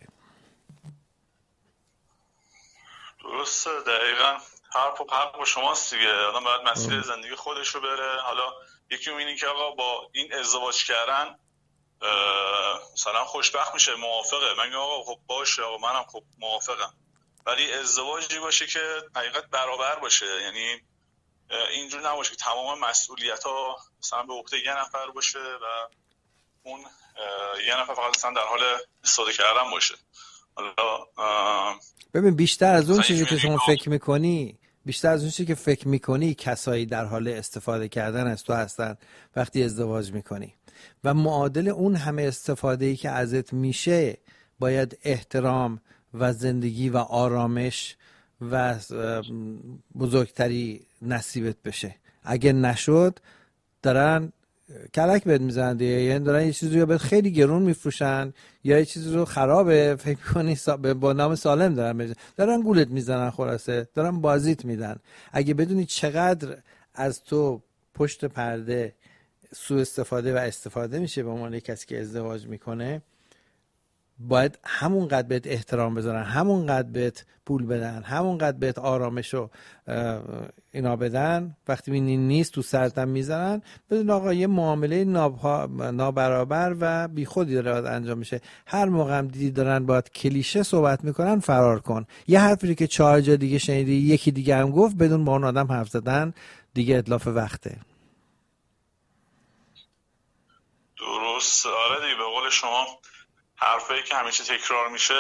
درسته، دقیقا حرف و حرف با شماست دیگه. آدم باید مسیر زندگی خودش رو بره. حالا یکی میبینی که آقا با این ازدواج کردن مثلا خوشبخت میشه، موافقه، من میگم آقا خب باشه، آقا منم خب موافقم، ولی ازدواجی باشه که حقیقت برابر باشه. یعنی اینجور نباشه که تمام مسئولیت ها مثلا به عهده یه نفر باشه و اون یه نفر فقط مثلا در حال استفاده کردن باشه. حالا
ببین، بیشتر از اون چیزی که شما فکر میکنی، بیشتر از اون چیزی که فکر میکنی کسایی در حال استفاده کردن از تو هستن وقتی ازدواج میکنی. و معادل اون همه استفاده‌ای که ازت میشه، باید احترام و زندگی و آرامش و بزرگتری نصیبت بشه. اگه نشد، دارن کلک بهت میزنن دیگه. یعنی دارن یه چیزی رو بهت خیلی گرون میفروشن یا یه چیزی رو خرابه فکر کنی با نام سالم دارن میزنن، دارن گولت میزنن، خلاصه دارن بازیت میدن. اگه بدونی چقدر از تو پشت پرده سوء استفاده و استفاده میشه به عنوان کسی که ازدواج میکنه، باید همون قدر بهت احترام بذارن، همون قدر بهت پول بدن، همون قدر بهت آرامش و اینا بدن. وقتی ببینی نیست تو سرتم میذارن، بدون آقا یه معامله نابرابر و بیخودی داره انجام میشه. هر موقع هم دیدی دارن باید کلیشه صحبت میکنن، فرار کن. یه حرفی که چهار جا دیگه شنیدی یکی دیگه هم گفت، بدون با اون آدم حرف زدن دیگه اتلاف وقته.
درست. آره دیگه، به قول شما حرفایی که همیشه تکرار میشه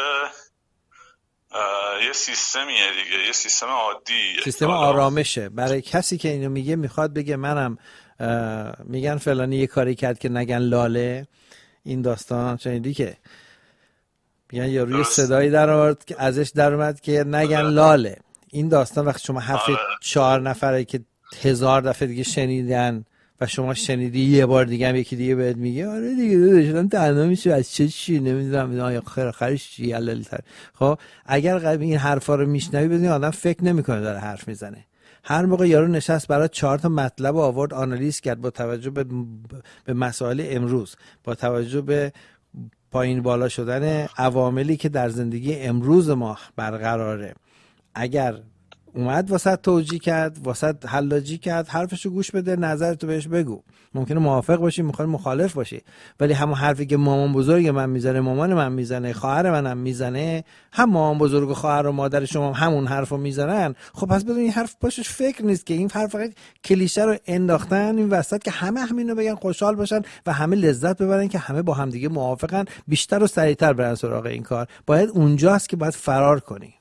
یه سیستمیه دیگه، یه سیستم عادی،
سیستم آرامشه. برای کسی که اینو میگه میخواد بگه منم میگن فلانی یه کاری کرد که نگن لاله. این داستان شنیدی که میگن یا روی صدایی در آورد که ازش در اومد که نگن لاله. این داستان وقتی شما حرف چهار نفره که هزار دفعه دیگه شنیدن و شما شنیدی یه بار دیگه هم یکی دیگه بهت میگه آره دیگه داداشم تنها میشه از چه چی نمیدونم آیا خیر خرش چی علالی تر. خب اگر این حرفا رو میشنوی بدونی آدم فکر نمیکنه داره حرف میزنه. هر موقع یارو نشست برای چهار تا مطلب آورد آنالیز کرد با توجه به به مسائل امروز، با توجه به پایین بالا شدن عواملی که در زندگی امروز ما برقراره، اگر اومد واسط توجیه کرد، واسط حلاجی کرد، حرفشو گوش بده، نظرتو بهش بگو. ممکنه موافق باشی، ممکنه مخالف باشی، ولی همون حرفی که مامان بزرگ من میزنه، مامان من میزنه، خواهر منم میزنه، هم مامان بزرگ و خواهر و مادر شما هم همون حرفو میزنن، خب پس بدون این حرف پاشش فکر نیست که این حرف فقط کلیشه رو انداختن این وسط که همه همینو بگن، خوشحال باشن و همه لذت ببرن که همه با هم دیگه موافقن، بیشتر و سریعتر برن سراغ این کار. باید اونجاست که باید فرار کنی.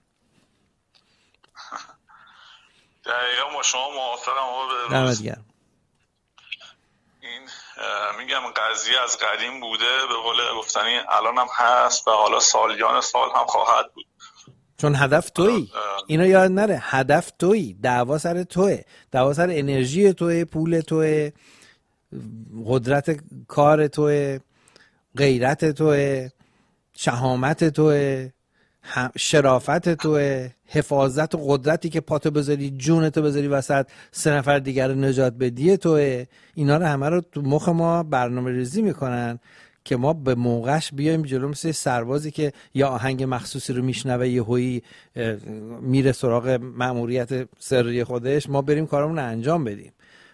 دقیقا با شما موافقم.
دمت گرم.
این میگم قضیه از قدیم بوده، به قول گفتنی الان هم هست و حالا سالیان سال هم خواهد بود،
چون هدف تویی. اینو یاد نره، هدف تویی، دعوا سر توه، دعوا سر انرژی توه، پول توه، قدرت کار توه، غیرت توه، شهامت توه، شرافت توه، حفاظت و قدرتی که پاتو بذاری، جونتو بذاری وسط، سه نفر دیگر رو نجات بدی توه. اینا رو همه رو تو مخ ما برنامه ریزی میکنن که ما به موقعش بیایم جلو، مثل سربازی که یا آهنگ مخصوصی رو میشنوه یهویی میره سراغ مأموریت سری خودش، ما بریم کارمون رو انجام بدیم.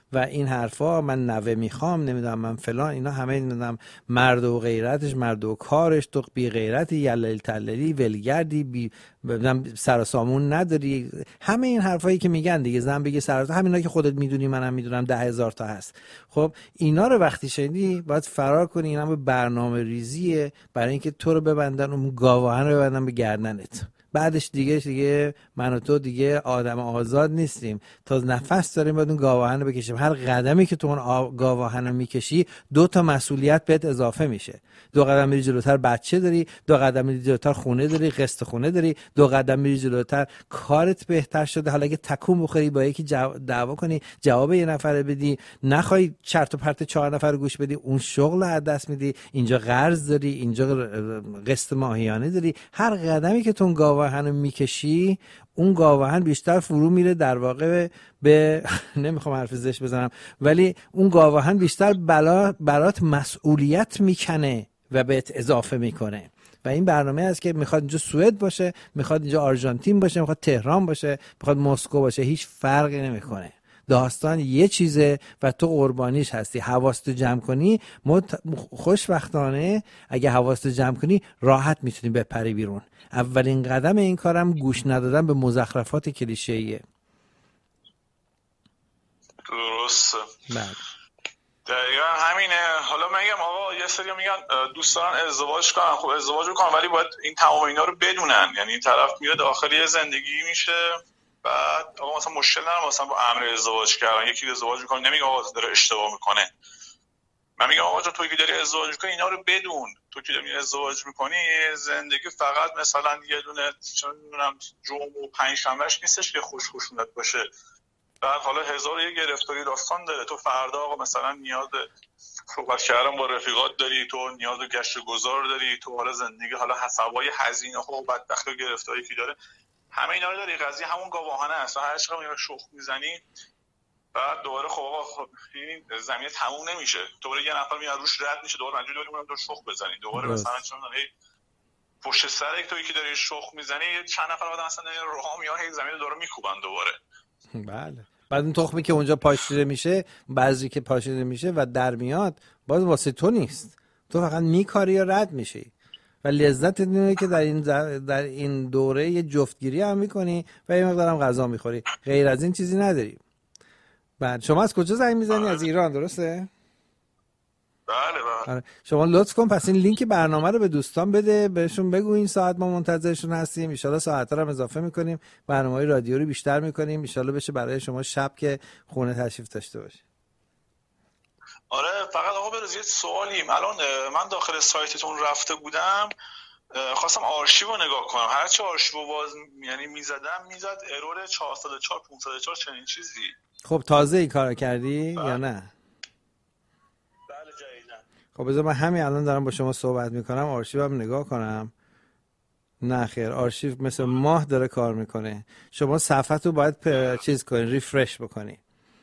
و این حرفا من نوه میخوام نمیدونم من فلان، اینا همه نمیدونم مرد و غیرتش، مرد و کارش، تو بی غیرتی، یلل تللی، ولگردی، بی سر و سامون نداری، همه این حرفایی که میگن دیگه، زن بگه سر و همینا که خودت میدونی منم میدونم ده هزار تا هست. خب اینا رو وقتی شنیدی باید فرار کنی. اینا به برنامه ریزیه برای اینکه تو رو ببندن، اون گاواهن رو ببندن به گردنت. بعدش دیگه دیگه من و تو دیگه آدم آزاد نیستیم، تا نفس داریم باید اون گاواهن رو بکشیم. هر قدمی که تو اون گاواهن رو میکشی دو تا مسئولیت بهت اضافه میشه. دو قدم میری جلوتر بچه داری، دو قدم میری جلوتر خونه داری، قسط خونه داری، دو قدم میری جلوتر کارت بهتر شده. حالا اگه تکون بخوری با یکی دعوا کنی، جواب یه نفر بدی، نخوای چرت و پرت چهار نفر رو گوش بدی، اون شغل رو از دست میدی. اینجا قرض داری، اینجا قسط ماهیانه داری. هر قدمی که تو گاواهن میکشی، اون گاواهن بیشتر فرو میره در واقع به نمیخوام حرف زشت بزنم، ولی اون گاواهن بیشتر بلا برات مسئولیت میکنه و بهت اضافه میکنه. و این برنامه است که میخواد اینجا سوئد باشه، میخواد اینجا آرژانتین باشه، میخواد تهران باشه، میخواد مسکو باشه، هیچ فرقی نمیکنه. داستان یه چیزه و تو قربانیش هستی. حواستو جمع کنی، مت... خوشبختانه اگه حواستو جمع کنی راحت میتونی بپری بیرون. اولین قدم این کارم گوش ندادن به مزخرفات کلیشه‌ایه.
درست.
بله.
دقیقا همینه. حالا میگم آقا یه سری میگن دوست دارن ازدواج کنن، خب ازدواج کنن ولی باید این تمام اینا رو بدونن. یعنی این طرف میره داخلی زندگی میشه، بعد آقا مثلا مشکل نداره مثلا با امر ازدواج کردن، یکی ازدواج میکنه نمیگه آقا داره اشتباه میکنه. من میگم آقا تو که داری ازدواج میکنی اینا رو بدون. تو که داری ازدواج میکنی زندگی فقط مثلا یه دونه چون میدونم جمعه و پنجشنبهش نیستش که خوش خوشونت باشه. بعد حالا هزار یک گرفتاری داستان داره. تو فردا آقا مثلا نیاز صحبت کردن با رفیقات داری، تو نیاز به گشت گذار داری، تو حالا زندگی حالا حسابای هزینه ها و بدبختی و گرفتاری که داره، همه اینا رو داری. قضیه همون گاواهنه است. هر چقدر میره شخ میزنی بعد دوباره خب آقا خب این زمینه تموم نمیشه. دوباره یه نفر میاد روش رد میشه، دوباره رنجو داریم اونم دور شخ بزنی. دوباره مثلا چون هی پشت سر یک تویی که داری شخ میزنی چند نفر بعد مثلا راه میان هی زمین رو داره میکوبن دوباره.
بله. بعد اون تخمی که اونجا پاشیده میشه، بعضی که پاشیده میشه و در میاد باز واسه تو نیست. تو فقط میکاری یا رد میشی. و لذت اینه که در این در این دوره یه جفتگیری هم میکنی و یه مقدار هم غذا میخوری. غیر از این چیزی نداری. بعد شما از کجا زنگ میزنی؟ بله. از ایران درسته؟
بله بله.
شما لطف کن پس این لینک برنامه رو به دوستان بده، بهشون بگو این ساعت ما منتظرشون هستیم. ان شاءالله ساعت‌ها رو هم اضافه میکنیم، برنامه‌های رادیو رو بیشتر میکنیم، ان شاءالله بشه برای شما شب که خونه تشریف داشته باشی.
آره فقط آقا بروز یه سوالیم. الان من داخل سایتتون رفته بودم، خواستم آرشیو رو نگاه کنم. هر چه آرشیو باز یعنی میزدم میزد ارور چهارصد و چهار پانصد و چهار چنین چیزی.
خب تازه این کارو کردی بله. یا نه؟
بله جدیدن.
خب بذار من همین الان دارم با شما صحبت میکنم آرشیو هم نگاه کنم. نه خیر، آرشیو مثل ماه داره کار میکنه. شما صفحه رو باید پ... چیز کنی، ریفرش بکنی.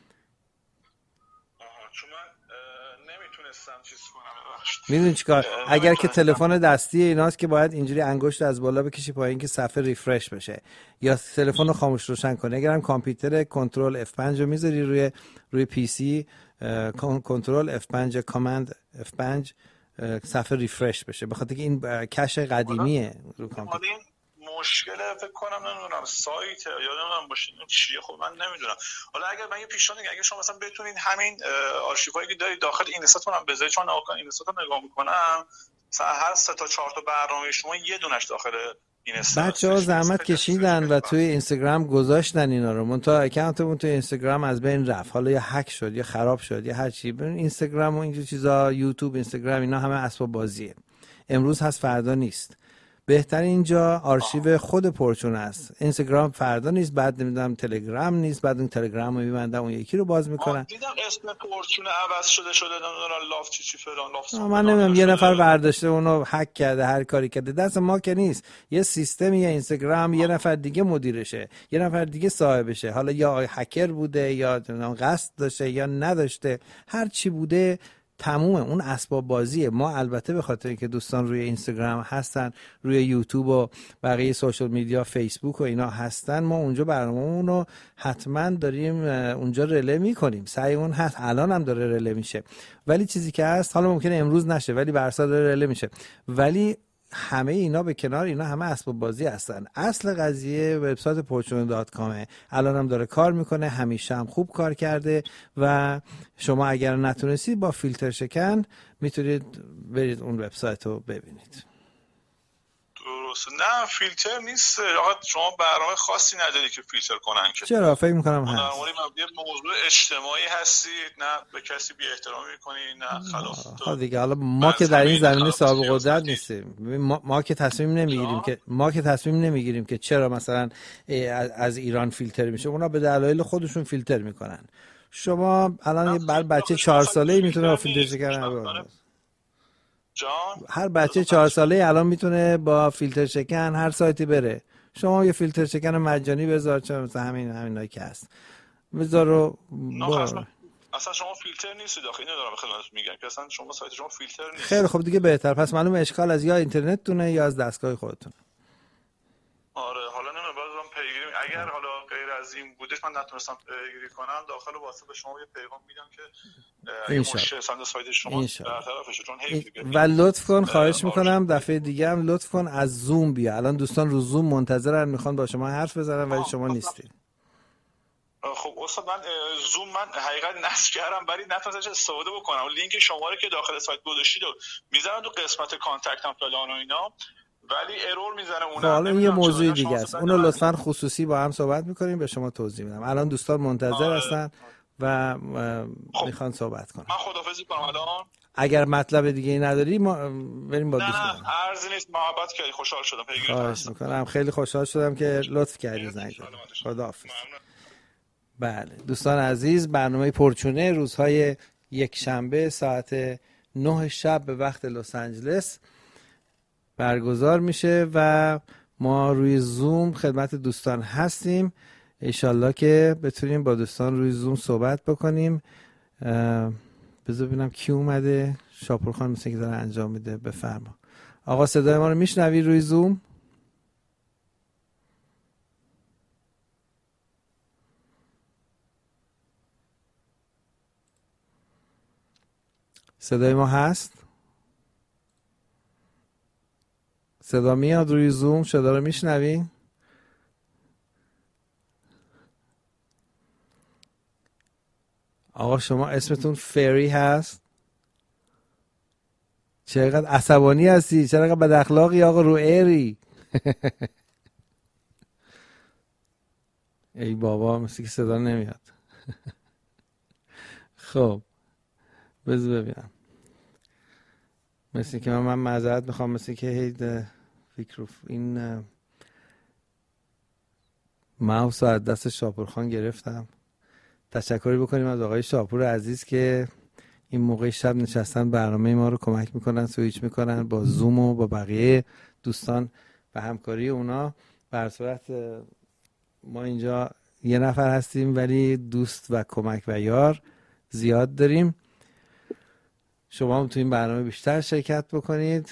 میدونی چیکار؟ اگر که تلفن دستی ایناست که باید اینجوری انگشت از بالا بکشی پایین که صفحه ریفرش بشه، یا تلفن رو خاموش روشن کنی. اگرم کامپیوتر کنترل اف پنج رو میذاری روی روی پی سی، کنترل اف پنج کامند اف پنج صفحه ریفرش بشه، بخاطر که این کش قدیمیه رو کامپیوتر.
مشکل فکر کنم نمیدونم سایت یا نمیدونم باشه چیه، خب من نمیدونم. حالا اگر من یه پیشنهادی اگه شما مثلا بتونید همین آرشیوهایی که دارید داخل این استاتون هم بذارید، چون ناکن این استاتو نگاه میکنم مثلا هر سه تا چهار تا برنامه شما یه دونش داخل این استات.
بچه‌ها زحمت کشیدن و توی اینستاگرام گذاشتن اینا رو، منتها اکانتمون توی اینستاگرام از بین رفت، حالا یا هک شد یا خراب شد یا هر چی. ببین اینستاگرام و اینجور چیزا، یوتیوب، اینستاگرام، اینا همه اسباب بازیه. امروز هست فردا نیست. بهتر اینجا آرشیو خود پرچون است. اینستاگرام فردا نیست، بعد نمیدونم تلگرام نیست، بعد اون تلگرام رو میبندن اون یکی رو باز میکنن.
دیدم اسم پرچون عوض شده شده نمیدونم لاف چی چی فلان لاف.
من نمیدونم یه نفر برداشته اونو هک کرده، هر کاری کرده، دست ما که نیست. یه سیستمی یه اینستاگرام یه نفر دیگه مدیرشه، یه نفر دیگه صاحبشه. حالا یا هکر بوده یا نمیدونم قصد داشته یا نداشته، هر چی بوده تمومه. اون اسباب بازیه. ما البته به خاطر اینکه دوستان روی اینستاگرام هستن، روی یوتیوب و بقیه سوشال میدیا، فیسبوک و اینا هستن، ما اونجا برنامه‌مون رو حتما داریم اونجا رله میکنیم. سعیمون هست، الان هم داره رله میشه. ولی چیزی که هست، حالا ممکنه امروز نشه ولی برسا داره رله میشه. ولی همه اینا به کنار، اینا همه اسباب بازی هستن. اصل قضیه وبسایت پورچونه دات کام الان هم داره کار میکنه، همیشه هم خوب کار کرده و شما اگر نتونستید با فیلتر شکن میتونید برید اون وبسایت رو ببینید.
درسته. نه فیلتر نیست آقا، شما برنامه خاصی نداری که فیلتر کنن که.
چرا؟ فکر میکنم هست.
در مورد موضوع اجتماعی هستید، نه به کسی بی احترامی میکنی، نه خلاف.
ها دیگه حالا ما که در این زمینه صاحب قدرت نیستیم. ما, ما که تصمیم نمیگیریم که ما که تصمیم نمیگیریم که چرا مثلا از ایران فیلتر میشه. اونا به دلایل خودشون فیلتر میکنن. شما الان بر بچه چهار ساله‌ای میتونه با فیلتر شکن،
جان
هر بچه چهار ساله‌ای الان میتونه با فیلتر شکن هر سایتی بره. شما یه فیلتر شکن مجانی بذار، چه مثلا همین همینایی که هست بذار رو
اصلا, اصلا شما فیلتر نیستید. آخه اینو دارم به خدمتتون میگم که اصلا شما سایت شما فیلتر نیست.
خیلی خب دیگه بهتر. پس معلومه اشکال از یا اینترنتتونه یا از دستگاه خودتون.
آره حالا نمیدونم بازم پیگیری، اگر حالا غیر از این بودش من نتونستم پیگیری کنم، داخل واسه به شما یه پیغام میدم که این مشکل سند سایت شما برطرف شه. چون حیف
و لطف کن خواهش میکنم دفعه دیگه هم لطف کن از زوم بیا. الان دوستان رو زوم منتظرن، میخوان با شما حرف بزنن ولی شما نیستید.
خب استاد من زوم من حقیقت نصب کردم ولی نتونستم استفاده بکنم. لینک شماره که داخل سایت گذاشتید رو میذارم تو قسمت کانتکت هم فلان و اینا، ولی ارور میزنه اون.
حالا این یه موضوع دیگه است، اونو لطفاً خصوصی با هم صحبت میکنیم، به شما توضیح میدم. الان دوستان منتظر هستن و
خب.
میخوان صحبت کنن.
من خداحافظی کنم الان.
اگر مطلب دیگه ای نداری ما بریم با دوستان.
نه نه عرضی نیست، محبت کردی، خوشحال شدم پیگیری
خواهش میکنم. خیلی خوشحال شدم که لطف کردی زنگ زدی. خداحافظ. بله دوستان عزیز، برنامه پورچونه روزهای یک شنبه ساعت نه شب به وقت لس آنجلس برگزار میشه و ما روی زوم خدمت دوستان هستیم. انشالله که بتونیم با دوستان روی زوم صحبت بکنیم. بذار ببینم کی اومده. شاپور خان مثل که داره انجام میده. بفرما آقا، صدای ما رو میشنوی روی زوم؟ صدای ما هست؟ صدا میاد روی زوم؟ صدا رو میشنوی؟ آقا شما اسمتون فری هست؟ چقدر عصبانی هستی؟ چقدر بد اخلاقی آقا، رو ایری. ای بابا مثل که صدا نمیاد. خب بذار ببینم. مثل که من, من معذرت میخوام، مثل که هید فکر این ماوس از دست شاپور خان گرفتم. تشکری بکنیم از آقای شاپور عزیز که این موقع شب نشستن برنامه ما رو کمک میکنن، سویچ میکنن با زوم و با بقیه دوستان و همکاری اونا. بر صورت ما اینجا یه نفر هستیم ولی دوست و کمک و یار زیاد داریم. شما هم تو این برنامه بیشتر شرکت بکنید.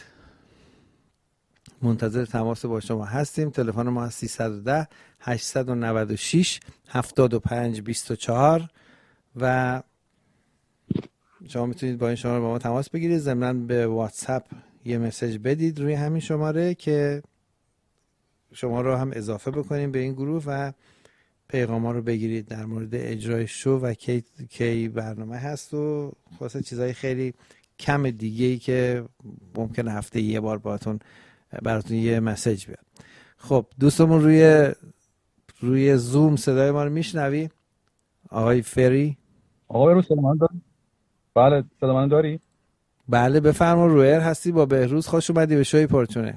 منتظر تماس با شما هستیم. تلفن ما سیصد و ده هشتصد و نود و شش هفتاد و پنج بیست و چهار و شما میتونید با این شماره با ما تماس بگیرید. ضمناً به واتساپ یه مسیج بدید روی همین شماره که شما رو هم اضافه بکنیم به این گروه و پیغام ها رو بگیرید در مورد اجرای شو و کی, کی برنامه هست و خاصه چیزهای خیلی کم دیگه ای که ممکنه هفته یه بار براتون براتون یه مسیج بیاد. خب دوستمون روی روی زوم صدای ما رو میشنوی؟ آقای فری؟
آقای رو صدا من داری؟ بله صدا من داری؟
بله بفرما. رویر هستی با بهروز. خوش اومدی به شوی پورچونه.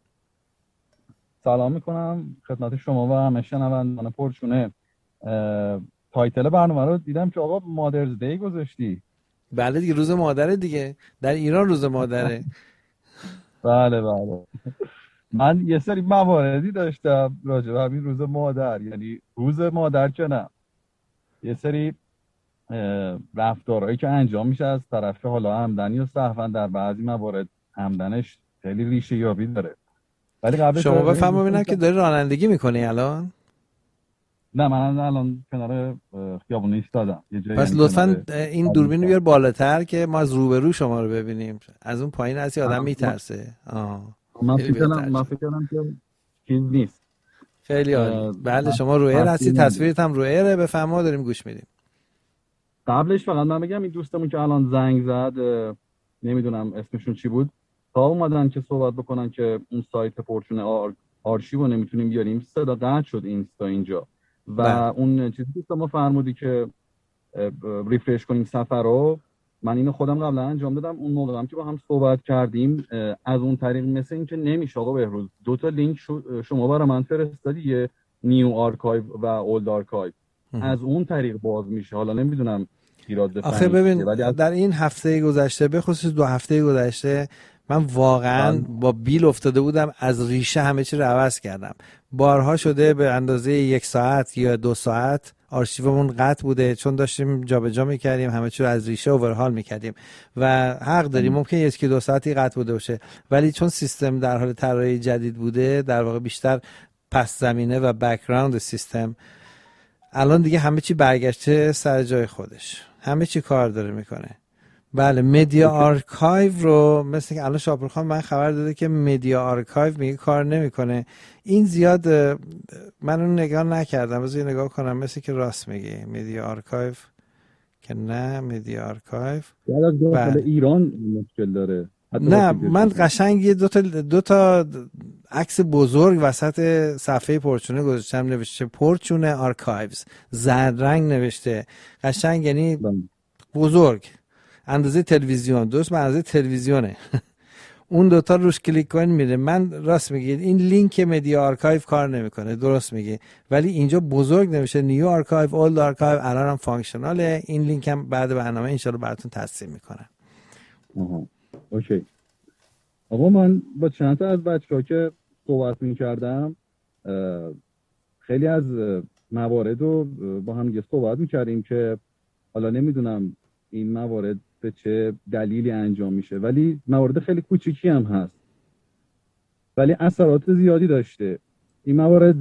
سلام میکنم خدمت شما و همه شنوندگان پورچونه. تایتل برنامه رو دیدم که آقا مادرز دی گذاشتی.
بله دیگه، روز مادره دیگه. در ایران روز مادره.
بله بله. من یه سری مواردی داشتم راجع به همین روز مادر، یعنی روز مادر که نه، یه سری رفتارهایی که انجام میشه از طرف حالا همدنی و صحفا در بعضی موارد همدنش خیلی ریشه یابی داره. ولی قبل
شما بفهم ببینم که داری رانندگی میکنی الان؟
نه من الان کنار خیابون ایستادم.
پس لطفاً این دوربین رو بیار بالاتر که ما از روبرو شما رو ببینیم. از اون پایین هستی آدم میترسه. آه.
من فکر کنم من فکر کنم که چیز نیست.
خیلی عالی. بله شما رو ایر هستی، تصویرت هم رو ایره. بفهم ما داریم گوش میدیم.
قبلش فقط من بگم این دوستمون که الان زنگ زد نمیدونم اسمشون چی بود، تا اومدن که صحبت بکنن که اون سایت پورچون آر... آرشیو نمیتونیم بیاریم، صدا قطع شد اینستا اینجا و بله. اون چیزی که ما فرمودی که ریفرش کنیم سفر رو، من اینو خودم قبلا انجام دادم. اون موقع هم که با هم صحبت کردیم از اون طریق مثل این که نمیشه آقا بهروز دو تا لینک شما برای من فرستادی، یه نیو آرکایو و اولد آرکایو، از اون طریق باز میشه. حالا نمیدونم ایراد بفهمید.
آخه ببین از... در این هفته گذشته به خصوص دو هفته گذشته من واقعا با بیل افتاده بودم، از ریشه همه چی رو عوض کردم. بارها شده به اندازه یک ساعت یا دو ساعت آرشیومون قطع بوده چون داشتیم جابجا می‌کردیم، همه چی رو از ریشه اوورهال می‌کردیم و حق داریم ممکنه یک دو ساعتی قطع بوده باشه، ولی چون سیستم در حال طراحی جدید بوده، در واقع بیشتر پس زمینه و بک‌گراند سیستم، الان دیگه همه چی برگشته سر جای خودش، همه چی کار داره میکنه. بله مدیا آرکایو رو مثل که الان شاپورخان من خبر داده که مدیا آرکایو میگه کار نمیکنه. این زیاد من اون نگاه نکردم، بذار نگاه کنم، مثل که راست میگه مدیا آرکایو که نه مدیا آرکایو
بله ایران مشکل داره.
نه من قشنگ یه دو تا دو تا عکس بزرگ وسط صفحه پورچونه گذاشتم، نوشته پورچونه آرکایوز، زرد رنگ نوشته قشنگ، یعنی بزرگ اندازه تلویزیون، درست به اندازه تلویزیونه. اون دوتا روش کلیک کنید میره. من راست میگید این لینک مدیا آرکایو کار نمیکنه، درست میگی، ولی اینجا بزرگ نمیشه نیو آرکایو اولد آرکایو، الان هم فانکشناله. این لینک هم بعد برنامه ان شاء الله براتون تصمیم میکنم.
آها اوکی. آقا من با چند تا از بچه‌ها که صحبت می‌کردم خیلی از موارد رو با هم دیگه صحبت می‌کردیم که حالا نمیدونم این موارد به چه دلیلی انجام میشه، ولی موارد خیلی کوچیکی هم هست ولی اثرات زیادی داشته. این موارد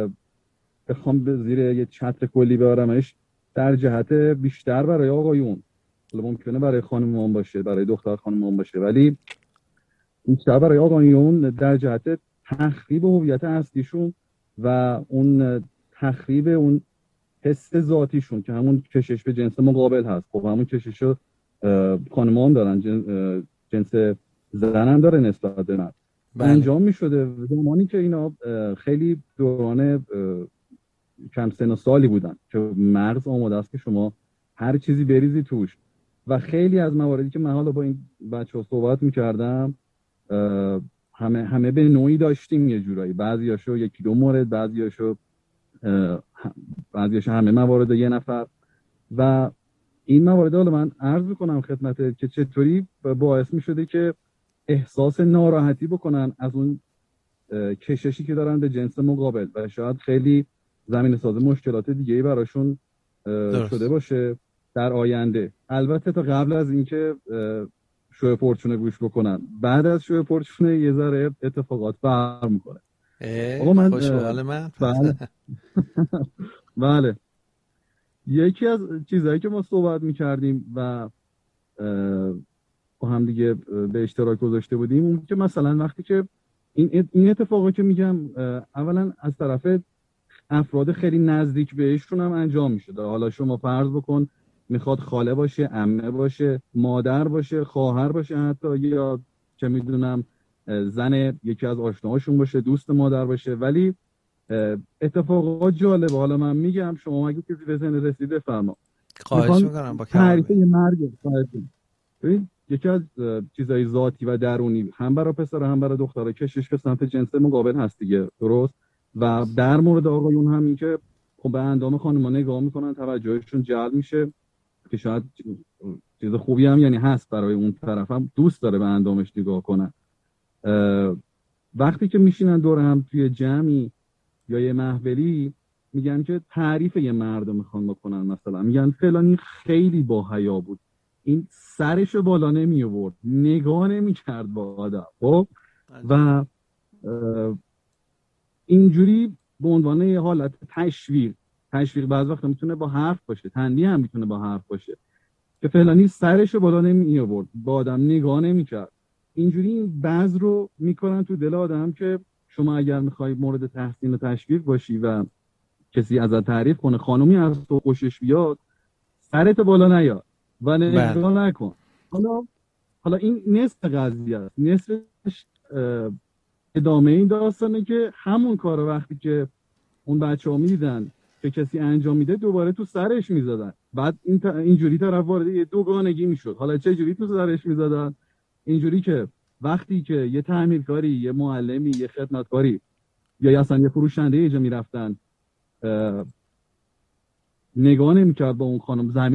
بخوام به زیر یه چتر کلی ببرمش در جهت بیشتر برای آقایون، حالا ممکنه برای خانم‌ها باشه، برای دختر خانم‌ها باشه، ولی بیشتر برای آقایون در جهت تخریب هویت اصلیشون و اون تخریب اون حس ذاتیشون که همون کشش به جنس مقابل هست. خب همون کشش رو خانم‌ها هم دارن، جنس زن هم داره نسبت به مرد. انجام می شده زمانی که اینا خیلی دوران کم سن و سالی بودن که مغز آماده است که شما هر چیزی بریزی توش. و خیلی از مواردی که من حالا با این بچه‌ها صحبت می‌کردم همه همه به نوعی داشتیم یه جورایی، بعضیاشو یکی دو مورد، بعضیاشو بعضیاشو همه موارد یه نفر. و این موارد حالا من عرض می‌کنم خدمتت که چطوری باعث می‌شده که احساس ناراحتی بکنن از اون کششی که دارن به جنس مقابل و شاید خیلی زمینه ساز مشکلات دیگه‌ای براشون شده باشه در آینده. البته تا قبل از اینکه شو پورچونه گوش بکنن، بعد از شو پورچونه یه ذره اتفاقات فرق میکنه.
آقا من خوشحال من
بله بله یکی از چیزایی که ما صحبت میکردیم و با هم دیگه به اشتراک گذاشته بودیم اون که مثلا وقتی که این این اتفاقا که میگم اولا از طرف افراد خیلی نزدیک بهشون هم انجام میشه. حالا شما فرض بکن میخواد خاله باشه، عمه باشه، مادر باشه، خواهر باشه، حتی یا چه میدونم زن یکی از آشناهاشون باشه، دوست مادر باشه، ولی اتفاقات جالبه. حالا من میگم شما اگه کسی به ذهن رسیده فرما.
خواهش میکنم با
تعریف مرگ. ببین یکی از چیزای ذاتی و درونی هم برای پسر هم برای دخترها کشش به سمت جنس مقابل هست دیگه، درست؟ و در مورد آقایون هم این که خب به اندام خانم‌ها نگاه میکنن، توجهشون جلب میشه که شاید چیز خوبی هم یعنی هست برای اون طرف، هم دوست داره به اندامش نگاه کنن. وقتی که میشینن دور هم توی جمعی یا یه محفلی میگن که تعریف یه مرد رو میخوان بکنن، مثلا میگن فلانی خیلی با حیا بود، این سرشو بالا نمی آورد، نگاه نمی کرد با آدم، خب و اینجوری به عنوان یه حالت تشویق تشویق بعض وقت میتونه با حرف باشه، تنبیه هم میتونه با حرف باشه که فلانی سرشو بالا نمی آورد، با آدم نگاه نمی کرد. اینجوری این بعض رو میکنن تو دل آدم که شما اگر میخوای مورد تحسین و تشویق باشی و کسی ازت تعریف کنه، خانومی از تو خوشش بیاد، سرت بالا نیار و نگاه نکن. حالا حالا این نصف قضیه است. نصفش ادامه این داستانه که همون کار وقتی که اون بچه‌ها میدیدن که کسی انجام میده دوباره تو سرش میزدن، بعد این تا اینجوری طرف وارد یه دوگانگی میشد. حالا چه جوری تو سرش میزدن؟ اینجوری که وقتی که یه تعمیرکاری، یه معلمی، یه خدمتکاری یا اصلا یه فروشنده یه جا میرفتن نگاه نمیکرد با اون خانم، زمین